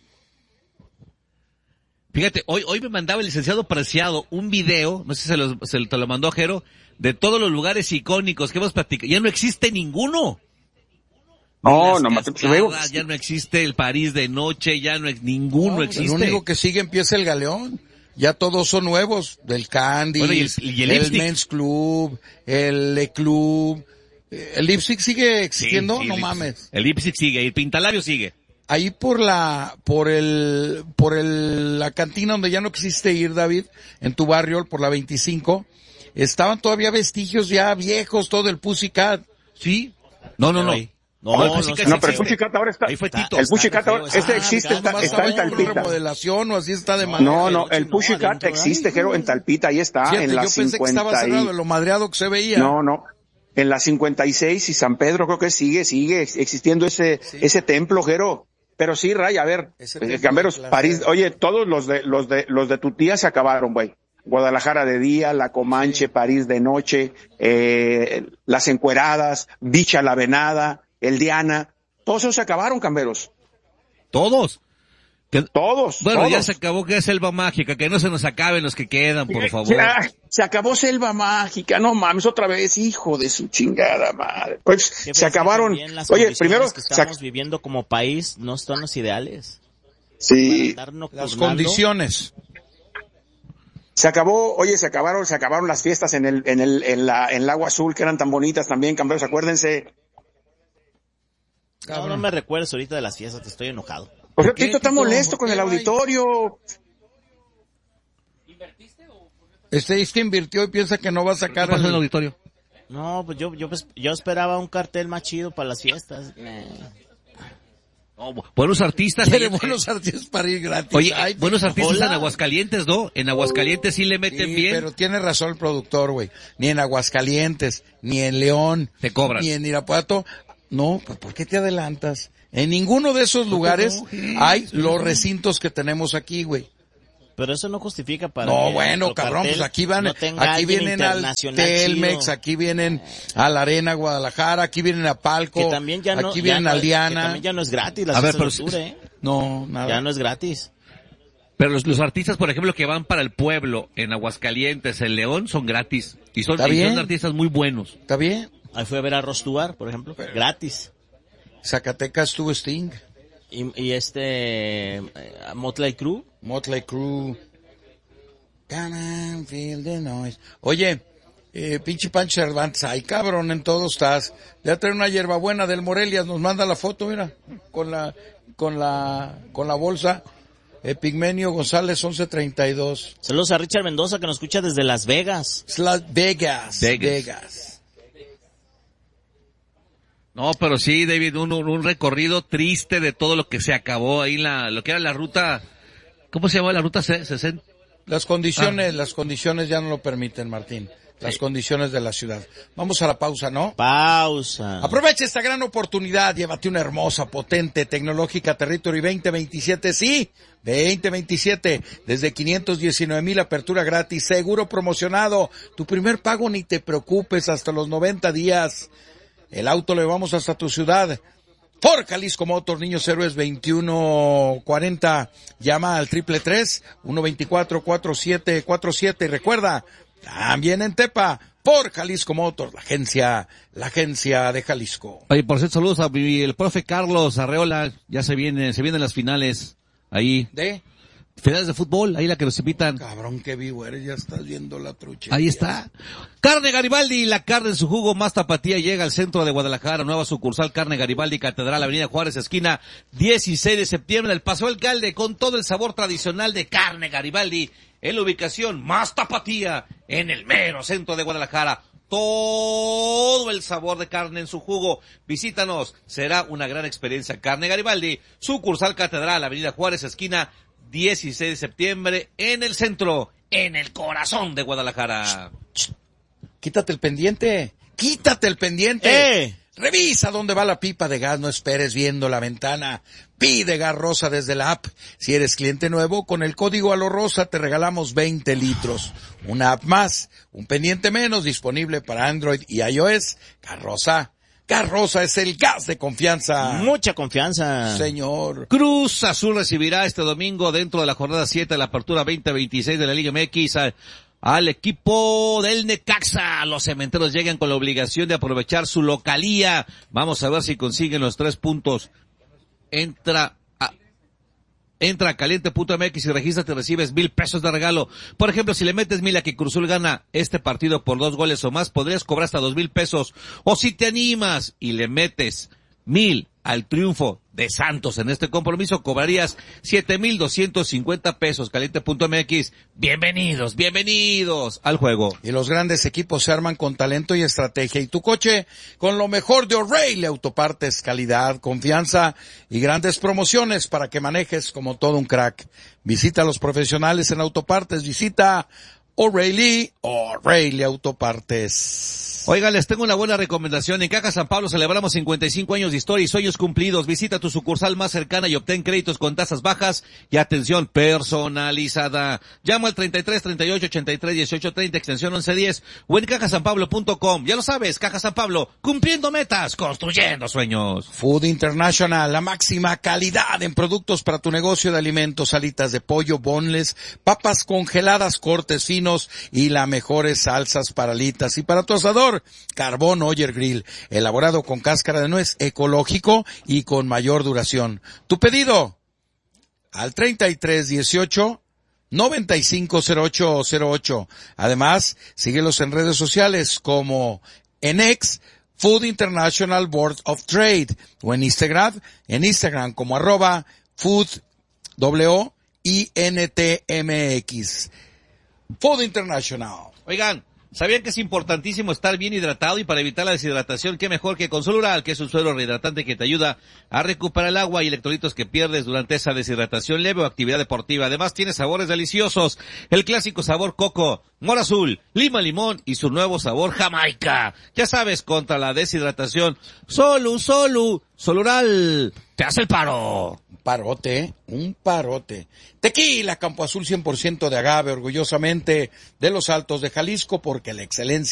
C: Fíjate, hoy, hoy me mandaba el licenciado Preciado un video, no sé si se, los, se te lo mandó Jero, de todos los lugares icónicos que hemos platicado. Ya no existe ninguno.
D: No,
C: Las
D: no,
C: cascadas,
D: luego,
C: ya no existe el París de noche, ya no, ex- ninguno
A: No,
C: existe.
A: El único que sigue empieza el Galeón. Ya todos son nuevos. Del Candy,
C: Bueno, y el- y el
A: el
C: Lipstick.
A: Men's Club, el Le Club. Eh, ¿El Lipstick sigue
C: Sí,
A: existiendo?
C: sí,
A: no
C: el-
A: mames.
C: El Lipstick sigue, el Pintalabio sigue.
A: Ahí por la, por el, por el, la cantina donde ya no existe ir, David, en tu barrio, por la veinticinco, estaban todavía vestigios ya viejos, todo el Pussycat.
C: ¿Sí? No, no, no.
B: Ahí.
C: No,
B: No,
C: el
B: no,
C: Pussycat
B: no,
D: no,
C: sí
D: pero el
C: existe.
D: Pussycat ahora está,
C: Ahí fue Tito.
D: el
B: Está
D: Pussycat
B: feo,
D: ahora,
B: está
D: este
B: feo.
D: existe, está,
A: Nomás
D: está en
A: estaba en
D: Talpita.
A: remodelación o así está de mal.
D: No, no,
B: Pero
D: el
B: no,
D: Pussycat
B: adentro,
D: existe,
B: ay,
D: Jero, en Talpita, ahí está,
A: Fíjate,
D: en la
A: yo pensé que estaba
D: cincuenta
A: cerrado
D: y...
A: de lo madreado que se veía.
D: No, no, en la cincuenta y seis y San Pedro creo que sigue, sigue ex- existiendo ese,
A: Sí.
D: ese templo, Jero. Pero sí, Ray, a ver,
A: Ese
D: eh,
A: templo
D: Camberos,
A: de placer.
D: París, oye, todos los de, los de, los de tu tía se acabaron, güey. Guadalajara de día, La Comanche,
A: Sí.
D: París de noche, eh, Las Encueradas, Bicha la Venada, El Diana, todos esos se acabaron, Camberos.
C: Todos. Que-
D: Todos,
C: bueno,
D: todos.
C: ya se acabó que es Selva Mágica, que no se nos acaben los que quedan, por favor.
D: Ya, se acabó Selva Mágica, no mames, otra vez, hijo de su chingada madre. Pues
B: Jefe,
D: se acabaron.
B: también las
D: Oye,
B: condiciones
D: primero,
B: que
D: se
B: estamos
D: ac-
B: viviendo como país no son los ideales.
D: sí,
B: Para andar
A: Las
B: nocturnando.
A: condiciones.
D: se acabó, oye, se acabaron, se acabaron las fiestas en el, en el, en la, en el Agua Azul, que eran tan bonitas también, campeones, acuérdense.
B: No, no me recuerdes ahorita de las fiestas, te estoy enojado.
D: O sea,
C: qué,
D: Tito está
C: Tito?
D: molesto
A: ¿Por
D: con
A: qué,
D: el
A: Ray?
D: auditorio.
A: Este es que invirtió y piensa que no va a
C: ¿Qué
A: sacar
C: pasó en el
A: el,
C: auditorio?
B: No, pues yo, yo, yo esperaba un cartel más chido para las fiestas. Eh.
C: No, buenos artistas.
A: Quiere
C: eh,
A: buenos artistas para ir gratis.
C: Oye,
A: Ay,
C: buenos artistas
B: hola.
C: en Aguascalientes, ¿no? En Aguascalientes sí le meten
A: sí,
C: bien.
A: pero tiene razón el productor, güey. Ni en Aguascalientes, ni en León.
C: Te cobran.
A: Ni en Irapuato. No, pues ¿por qué te adelantas? En ninguno de esos lugares hay los recintos que tenemos aquí, güey.
B: Pero eso no justifica para
A: No,
B: que
A: bueno,
B: nuestro
A: cabrón,
B: cartel
A: pues aquí van,
B: no tenga
A: aquí
B: alguien
A: vienen al
B: internacional
A: Telmex,
B: chido.
A: aquí vienen a la Arena Guadalajara, aquí vienen a Palco,
B: Que también ya no,
A: aquí
B: ya
A: vienen
B: no-
A: al
B: que
A: Diana.
B: también ya no es gratis las
C: A ver,
B: fiestas
C: pero
B: de octubre, ¿eh?
A: No, nada.
B: Ya no es gratis.
C: Pero los, los artistas, por ejemplo, que van para el pueblo, en Aguascalientes, en León, son gratis. Y son,
A: Está
C: y son
A: bien.
C: artistas muy buenos.
A: ¿Está bien?
B: Ahí fui a ver a Rostuar, por ejemplo, gratis.
A: Zacatecas tuvo Sting,
B: Y, y este, eh, Motley Crue.
A: Motley Crue. Come and feel the noise. Oye, eh, pinche Pancho Cervantes, ay cabrón, en todo estás. Ya trae una hierbabuena del Morelias, nos manda la foto, mira, con la, con la, con la bolsa. Epigmenio González, once treinta y dos.
B: Saludos a Richard Mendoza que nos escucha desde Las Vegas.
A: Es Las Vegas,
C: Vegas.
A: Vegas.
C: No, pero sí, David, un, un, un recorrido triste de todo lo que se acabó ahí, la, lo que era la ruta, ¿cómo se llamaba la ruta sesenta?
A: Las condiciones, las condiciones ya no lo permiten, Martín. Las
C: Sí.
A: condiciones de la ciudad. Vamos a la pausa, ¿no?
B: Pausa.
A: Aprovecha esta gran oportunidad, llévate una hermosa, potente, tecnológica Territory veinte veintisiete, sí, veinte veintisiete, desde quinientos diecinueve mil, apertura gratis, seguro promocionado, tu primer pago ni te preocupes, hasta los noventa días, el auto lo llevamos hasta tu ciudad. Por Jalisco Motors, Niños Héroes veintiuno cuarenta, llama al triple tres, uno veinticuatro, cuarenta y siete cuarenta y siete, y recuerda, también en Tepa, por Jalisco Motors, la agencia, la agencia de Jalisco.
C: Oye, por cierto, saludos a mi- el profe Carlos Arreola, ya se viene, se vienen las finales, ahí,
A: ¿De?
C: finales de fútbol, ahí la que nos invitan.
A: Cabrón, qué vivo eres, ya estás viendo la trucha.
C: Ahí está. Carne Garibaldi, la carne en su jugo más tapatía llega al centro de Guadalajara, nueva sucursal Carne Garibaldi, Catedral, Avenida Juárez, esquina dieciséis de septiembre, el Paso Alcalde, con todo el sabor tradicional de Carne Garibaldi, en la ubicación más tapatía, en el mero centro de Guadalajara. Todo el sabor de carne en su jugo. Visítanos, será una gran experiencia. Carne Garibaldi, sucursal Catedral, Avenida Juárez, esquina dieciséis de septiembre, en el centro, en el corazón de Guadalajara.
A: Quítate el pendiente, quítate el pendiente.
B: ¡Eh!
A: Revisa dónde va la pipa de gas, no esperes viendo la ventana. Pide gas Rosa desde la app. Si eres cliente nuevo, con el código Alo Rosa te regalamos veinte litros. Una app más, un pendiente menos, disponible para Android y iOS. Gas Rosa. Gas Rosa es el gas de confianza.
B: Mucha confianza.
A: Señor.
C: Cruz Azul recibirá este domingo, dentro de la jornada siete de la apertura veinte veintiséis de la Liga M X, a, al equipo del Necaxa. Los cementeros llegan con la obligación de aprovechar su localía. Vamos a ver si consiguen los tres puntos. Entra a, entra a caliente punto m x y regístrate y recibes mil pesos de regalo. Por ejemplo, si le metes mil a que Cruz Azul gana este partido por dos goles o más, podrías cobrar hasta dos mil pesos. O si te animas y le metes mil al triunfo de Santos en este compromiso, cobrarías siete mil doscientos cincuenta pesos. Caliente punto m x. Bienvenidos, bienvenidos al juego.
A: Y los grandes equipos se arman con talento y estrategia. Y tu coche con lo mejor de O'Reilly Autopartes, calidad, confianza y grandes promociones para que manejes como todo un crack. Visita a los profesionales en Autopartes. Visita O'Reilly, O'Reilly Autopartes.
C: Oigan, les tengo una buena recomendación. En Caja San Pablo celebramos cincuenta y cinco años de historia y sueños cumplidos. Visita tu sucursal más cercana y obtén créditos con tasas bajas y atención personalizada. Llama al treinta y tres, treinta y ocho, ochenta y tres, dieciocho, treinta, extensión once diez o en caja san pablo punto com. Ya lo sabes, Caja San Pablo, cumpliendo metas, construyendo sueños.
A: Food International, la máxima calidad en productos para tu negocio de alimentos, alitas de pollo, boneless, papas congeladas, cortes finos y las mejores salsas para alitas. Y para tu asador, Carbón Oyer Grill, elaborado con cáscara de nuez, ecológico y con mayor duración. Tu pedido al treinta y tres, dieciocho, noventa y cinco, cero ocho cero ocho. Además, síguelos en redes sociales como en X, Food International Board of Trade, o en Instagram, en Instagram como arroba Food W I N T M X. Food International.
C: Oigan, ¿Sabían que es importantísimo estar bien hidratado? Y para evitar la deshidratación, qué mejor que con Solural, que es un suero rehidratante que te ayuda a recuperar el agua y electrolitos que pierdes durante esa deshidratación leve o actividad deportiva. Además tiene sabores deliciosos, el clásico sabor coco, mora azul, lima limón y su nuevo sabor jamaica. Ya sabes, contra la deshidratación, Solu, Solu, Solural, te hace el paro.
A: Un parote, ¿eh? Un parote. Tequila Campo Azul cien por ciento de agave, orgullosamente de los Altos de Jalisco, porque la excelencia